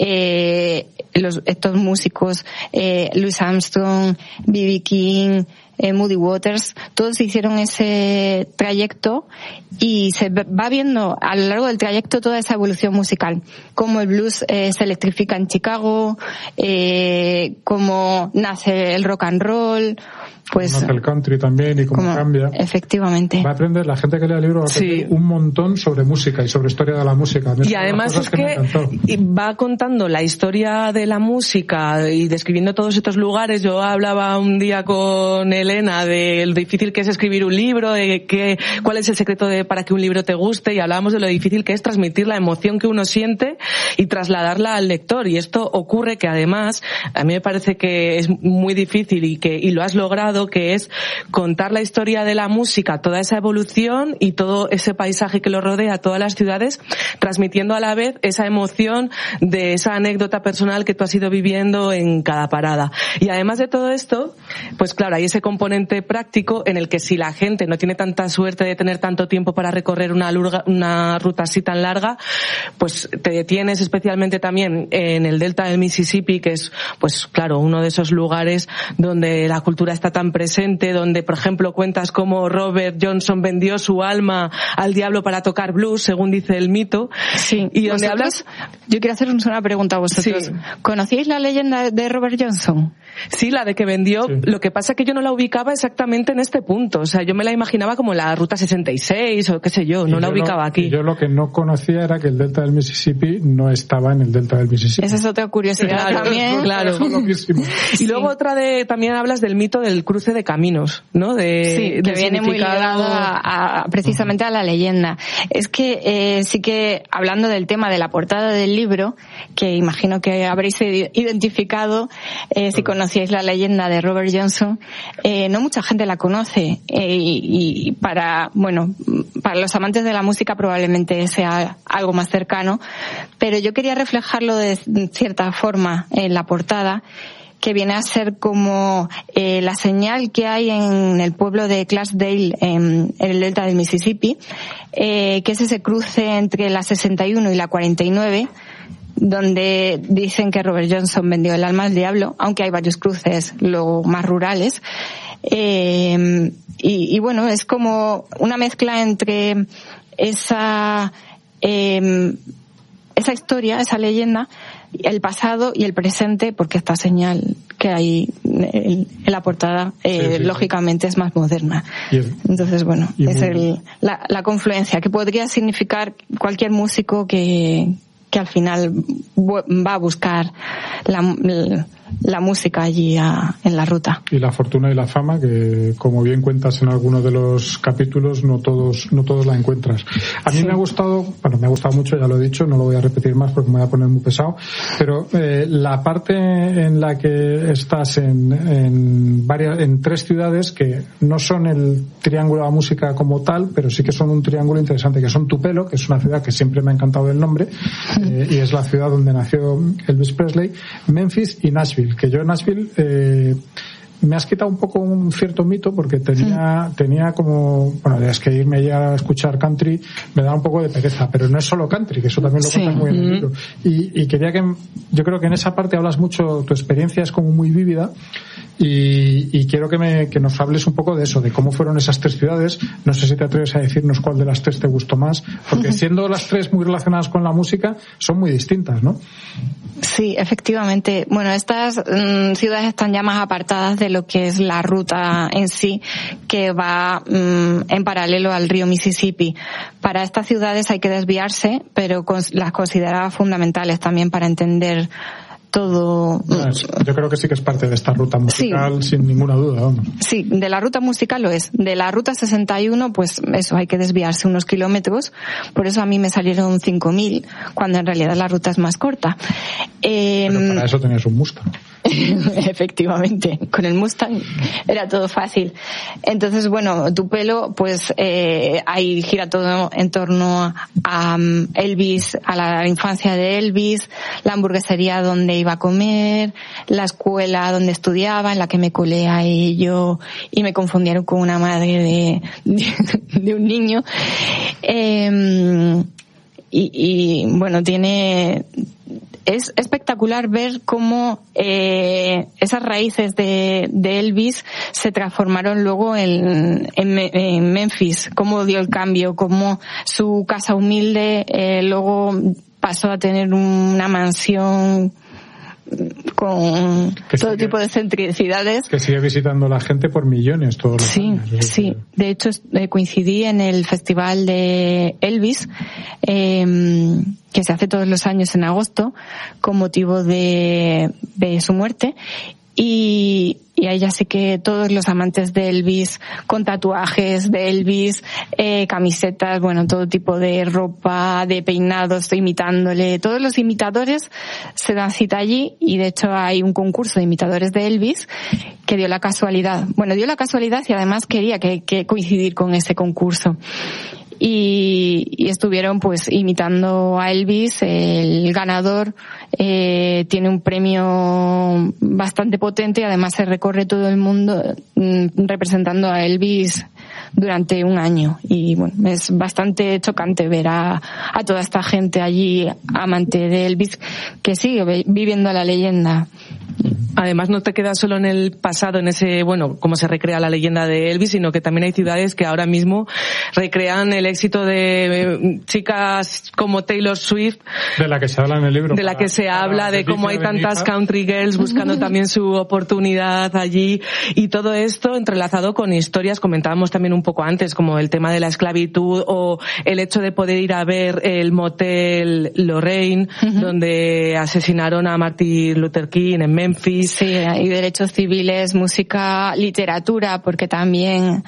estos músicos, Louis Armstrong, B.B. King, Muddy Waters, todos hicieron ese trayecto y se va viendo a lo largo del trayecto toda esa evolución musical, cómo el blues se electrifica en Chicago, cómo nace el rock and roll, pues nace el country también y cómo cambia. Efectivamente. Va a aprender, la gente que lea el libro va a aprender un montón sobre música y sobre historia de la música. Y además es que va contando la historia de la música y describiendo todos estos lugares. Yo hablaba un día con Elena de lo difícil que es escribir un libro, de cuál es el secreto para que un libro te guste, y hablábamos de lo difícil que es transmitir la emoción que uno siente y trasladarla al lector. Y esto ocurre que además a mí me parece que es muy difícil y lo has logrado, que es contar la historia de la música, toda esa evolución y todo ese paisaje que lo rodea, todas las ciudades, transmitiendo a la vez esa emoción de esa anécdota personal que tú has ido viviendo en cada parada. Y además de todo esto, pues claro, hay ese componente práctico en el que si la gente no tiene tanta suerte de tener tanto tiempo para recorrer una ruta así tan larga, pues te detienes especialmente también en el delta del Mississippi, que es, pues claro, uno de esos lugares donde la cultura está está tan presente, donde, por ejemplo, cuentas cómo Robert Johnson vendió su alma al diablo para tocar blues, según dice el mito. Sí. Y donde hablas... Yo quiero haceros una pregunta a vosotros. Sí. ¿Conocíais la leyenda de Robert Johnson? Sí, la de que vendió. Sí. Lo que pasa es que yo no la ubicaba exactamente en este punto. O sea, yo me la imaginaba como la Ruta 66 o qué sé yo, no la ubicaba aquí. Yo lo que no conocía era que el delta del Mississippi no estaba en el delta del Mississippi. Esa es otra curiosidad también. Claro. Y luego otra también hablas del mito del cruce de caminos, ¿no? Sí, que viene muy ligado precisamente a la leyenda. Es que sí que hablando del tema de la portada del libro, que imagino que habréis identificado, si conocíais la leyenda de Robert Johnson, no mucha gente la conoce, y para los amantes de la música probablemente sea algo más cercano, pero yo quería reflejarlo de cierta forma en la portada, que viene a ser como la señal que hay en el pueblo de Clarksdale, en el delta del Mississippi, que es ese cruce entre la 61 y la 49, donde dicen que Robert Johnson vendió el alma al diablo, aunque hay varios cruces luego más rurales. Y bueno, es como una mezcla entre esa historia, esa leyenda, el pasado y el presente, porque esta señal que hay en la portada lógicamente es más moderna. Entonces, bueno, es la confluencia que podría significar cualquier músico que al final va a buscar la música allí en la ruta. Y la fortuna y la fama, que como bien cuentas en alguno de los capítulos, no todos la encuentras. A mí me ha gustado mucho, ya lo he dicho, no lo voy a repetir más porque me voy a poner muy pesado, pero la parte en la que estás en 3 ciudades que no son el triángulo de la música como tal, pero sí que son un triángulo interesante, que son Tupelo, que es una ciudad que siempre me ha encantado el nombre, y es la ciudad donde nació Elvis Presley, Memphis y Nashville, que yo en Nashville me has quitado un poco un cierto mito, porque tenía como, es que irme ya a escuchar country me da un poco de pereza, pero no es solo country, que eso también lo cuentas muy en el libro, y quería yo creo que en esa parte hablas mucho, tu experiencia es como muy vívida, y quiero que nos hables un poco de eso, de cómo fueron esas 3 ciudades. No sé si te atreves a decirnos cuál de las 3 te gustó más, porque siendo las 3 muy relacionadas con la música, son muy distintas, ¿no? Sí, efectivamente. Bueno, estas ciudades están ya más apartadas de lo que es la ruta en sí, que va en paralelo al río Mississippi. Para estas ciudades hay que desviarse, pero las consideraba fundamentales también para entender todo. Yo creo que sí que es parte de esta ruta musical, sin ninguna duda, vamos. Sí, de la ruta musical lo es. De la ruta 61, pues eso, hay que desviarse unos kilómetros. Por eso a mí me salieron 5.000, cuando en realidad la ruta es más corta. Pero para eso tenías un Mustang. Efectivamente, con el Mustang era todo fácil. Entonces, bueno, Tupelo, pues ahí gira todo en torno a Elvis, a la infancia de Elvis, la hamburguesería donde iba a comer, la escuela donde estudiaba, en la que me colé a ello y me confundieron con una madre de un niño. Y bueno, es espectacular ver cómo esas raíces de Elvis se transformaron luego en Memphis, cómo dio el cambio, cómo su casa humilde luego pasó a tener una mansión con todo tipo de excentricidades. Que sigue visitando la gente por millones todos los años. Sí. De hecho, coincidí en el festival de Elvis, que se hace todos los años en agosto, con motivo de su muerte. Y ahí ya sí que todos los amantes de Elvis, con tatuajes de Elvis, camisetas, bueno, todo tipo de ropa, de peinados, imitándole. Todos los imitadores se dan cita allí, y de hecho hay un concurso de imitadores de Elvis que dio la casualidad y además quería que coincidir con ese concurso. Y estuvieron pues imitando a Elvis. El ganador tiene un premio bastante potente, y además se recorre todo el mundo representando a Elvis durante un año. Y bueno, es bastante chocante ver a toda esta gente allí, amante de Elvis, que sigue viviendo la leyenda. Además no te quedas solo en el pasado, en ese, cómo se recrea la leyenda de Elvis, sino que también hay ciudades que ahora mismo recrean el éxito de chicas como Taylor Swift. De la que se habla en el libro. De la que se habla, de cómo hay tantas country girls buscando también su oportunidad allí. Y todo esto entrelazado con historias, comentábamos también un poco antes, como el tema de la esclavitud o el hecho de poder ir a ver el motel Lorraine, donde asesinaron a Martin Luther King en Memphis. Sí, hay derechos civiles, música, literatura, porque también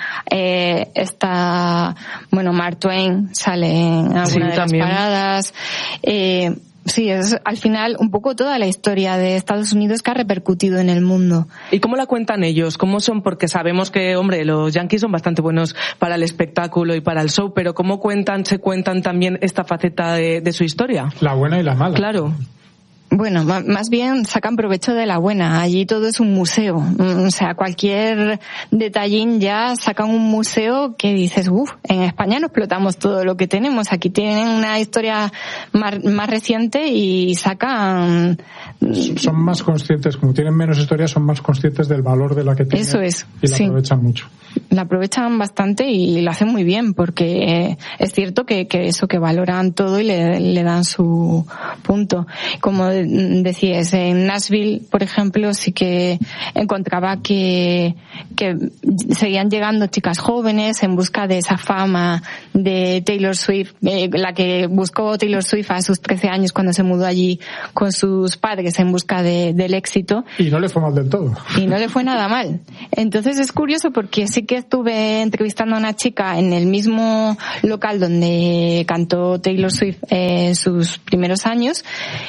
Mark Twain sale en alguna de las paradas. Sí, es al final un poco toda la historia de Estados Unidos que ha repercutido en el mundo. ¿Y cómo la cuentan ellos? ¿Cómo son? Porque sabemos que, los yankees son bastante buenos para el espectáculo y para el show, pero ¿cómo se cuentan también esta faceta de su historia? La buena y la mala. Claro. Bueno, más bien sacan provecho de la buena. Allí todo es un museo. O sea, cualquier detallín ya sacan un museo que dices, en España no explotamos todo lo que tenemos. Aquí tienen una historia más reciente y sacan... Son más conscientes, como tienen menos historias, son más conscientes del valor de la que tienen. Eso es. Y la aprovechan mucho. La aprovechan bastante y lo hacen muy bien, porque es cierto que valoran todo y le dan su punto. Como decías, en Nashville, por ejemplo, sí que encontraba que seguían llegando chicas jóvenes en busca de esa fama de Taylor Swift, la que buscó Taylor Swift a sus 13 años cuando se mudó allí con sus padres en busca del éxito. Y no le fue mal del todo. Y no le fue nada mal. Entonces es curioso porque sí que estuve entrevistando a una chica en el mismo local donde cantó Taylor Swift sus primeros años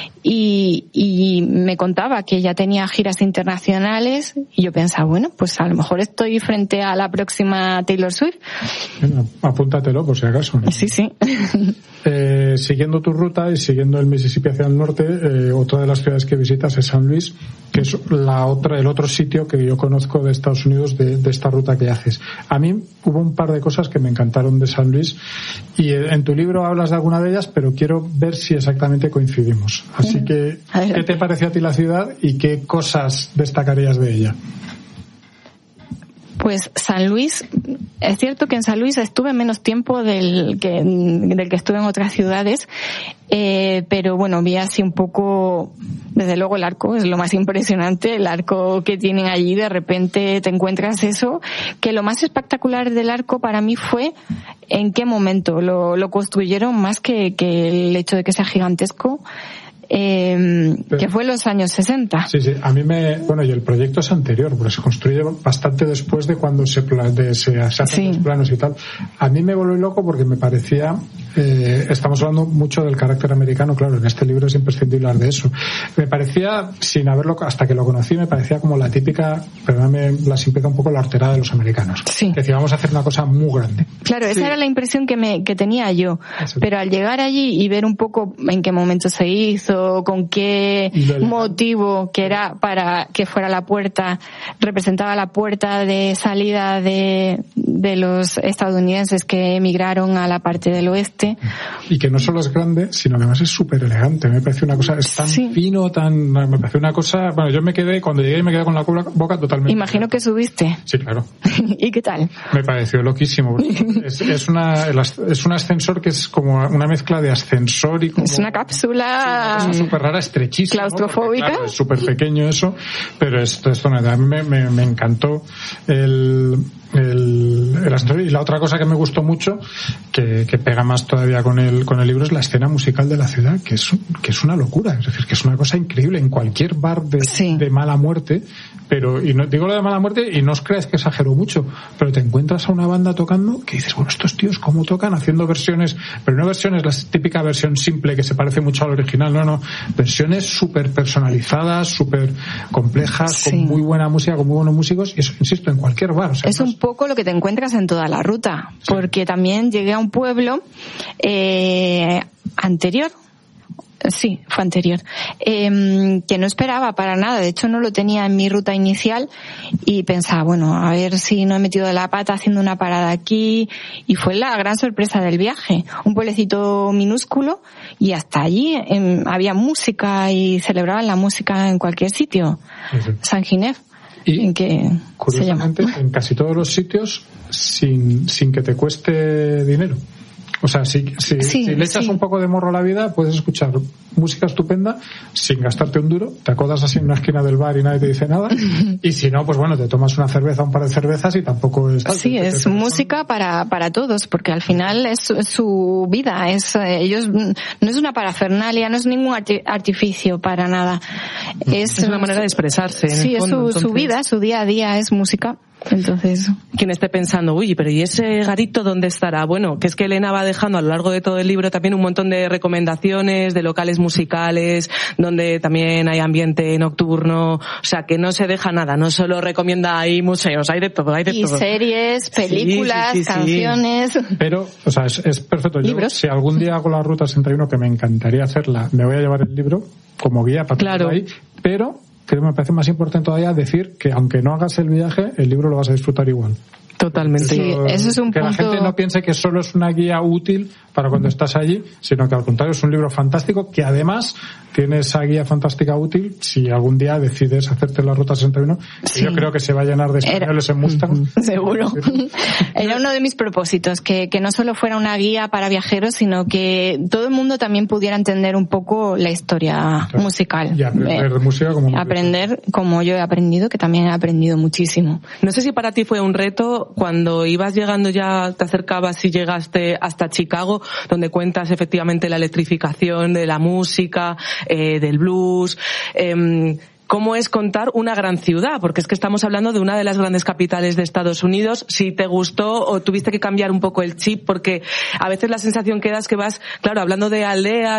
y me contaba que ella tenía giras internacionales y yo pensaba, pues a lo mejor estoy frente a la próxima Taylor Swift. Bueno, apúntatelo por si acaso. Sí. Siguiendo tu ruta y siguiendo el Mississippi hacia el norte, otra de las ciudades que visitas es San Luis, que es el otro sitio que yo conozco de Estados Unidos de esta ruta que haces. A mí hubo un par de cosas que me encantaron de San Luis y en tu libro hablas de alguna de ellas, pero quiero ver si exactamente coincidimos. Así que, ¿qué te pareció a ti la ciudad y qué cosas destacarías de ella? Pues San Luis, es cierto que en San Luis estuve menos tiempo del que estuve en otras ciudades, pero vi así un poco, desde luego el arco es lo más impresionante, el arco que tienen allí, de repente te encuentras eso, que lo más espectacular del arco para mí fue en qué momento lo construyeron, más que el hecho de que sea gigantesco. Que fue en los años 60. Sí, a mí y el proyecto es anterior, porque se construye bastante después de cuando se hacen los planos y tal. A mí me volvió loco porque me parecía, estamos hablando mucho del carácter americano, claro, en este libro es imprescindible hablar de eso. Me parecía, sin haberlo, hasta que lo conocí, me parecía como la típica, perdóname la simplifica un poco, la horterada de los americanos. Sí. Que decía, vamos a hacer una cosa muy grande. Claro, esa era la impresión que tenía yo. Eso. Pero al llegar allí y ver un poco en qué momento se hizo, con qué motivo, que era para que fuera la puerta, representaba la puerta de salida de los estadounidenses que emigraron a la parte del oeste. Y que no solo es grande, sino que además es súper elegante. Me parece una cosa, es tan fino, me parece una cosa, yo me quedé, cuando llegué me quedé con la boca totalmente. Imagino que subiste. Sí, claro. ¿Y qué tal? Me pareció loquísimo. Es un ascensor que es como una mezcla de ascensor y como... Es una cápsula... súper rara, estrechísima. Claustrofóbica. Claro, es súper pequeño eso, pero esto a mí me encantó el ascensor. Y la otra cosa que me gustó mucho, que pega más todavía con el libro, es la escena musical de la ciudad, que es una locura. Es decir, que es una cosa increíble en cualquier bar de mala muerte, y no digo lo de mala muerte y no os creáis que exagero mucho, pero te encuentras a una banda tocando que dices, estos tíos cómo tocan, haciendo versiones, pero no versiones, la típica versión simple que se parece mucho al original, no, versiones súper personalizadas, súper complejas, con muy buena música, con muy buenos músicos, y eso, insisto, en cualquier bar. Es un poco lo que te encuentras en toda la ruta, porque también llegué a un pueblo anterior, Sí, fue anterior. Que no esperaba para nada, de hecho no lo tenía en mi ruta inicial y pensaba, bueno, a ver si no he metido la pata haciendo una parada aquí, y fue la gran sorpresa del viaje. Un pueblecito minúsculo y hasta allí había música y celebraban la música en cualquier sitio. Sí. San Ginés. Y curiosamente en casi todos los sitios sin que te cueste dinero. O sea, si le echas un poco de morro a la vida, puedes escuchar música estupenda sin gastarte un duro, te acodas así en una esquina del bar y nadie te dice nada, y si no, pues bueno, te tomas una cerveza, un par de cervezas y tampoco es... Sí, es música para todos, porque al final es su vida, ellos no es una parafernalia, no es ningún artificio para nada. Es una manera de expresarse. Sí, es su vida, su día a día es música. Entonces, quien esté pensando, uy, pero ¿y ese garito dónde estará? Bueno, que es que Elena va dejando a lo largo de todo el libro también un montón de recomendaciones de locales musicales, donde también hay ambiente nocturno, o sea, que no se deja nada, no solo recomienda ahí museos, hay de todo, hay de todo. Y series, películas, canciones. Pero, o sea, es perfecto. ¿Libros? Yo, si algún día hago la Ruta 61, que me encantaría hacerla, me voy a llevar el libro como guía para tenerlo ahí, pero creo que me parece más importante todavía decir que aunque no hagas el viaje, el libro lo vas a disfrutar igual. Totalmente. Sí, eso es un que punto... la gente no piense que solo es una guía útil para cuando estás allí, sino que al contrario es un libro fantástico que además tiene esa guía fantástica útil si algún día decides hacerte la Ruta 61, que yo creo que se va a llenar de españoles en Mustang. Seguro. Era uno de mis propósitos, que no solo fuera una guía para viajeros, sino que todo el mundo también pudiera entender un poco la historia musical. Y aprender música como... Aprender como yo he aprendido, que también he aprendido muchísimo. No sé si para ti fue un reto cuando ibas llegando, ya te acercabas y llegaste hasta Chicago, donde cuentas efectivamente la electrificación de la música, del blues, cómo es contar una gran ciudad, porque es que estamos hablando de una de las grandes capitales de Estados Unidos. Si te gustó o tuviste que cambiar un poco el chip, porque a veces la sensación que das que vas, claro, hablando de aldeas,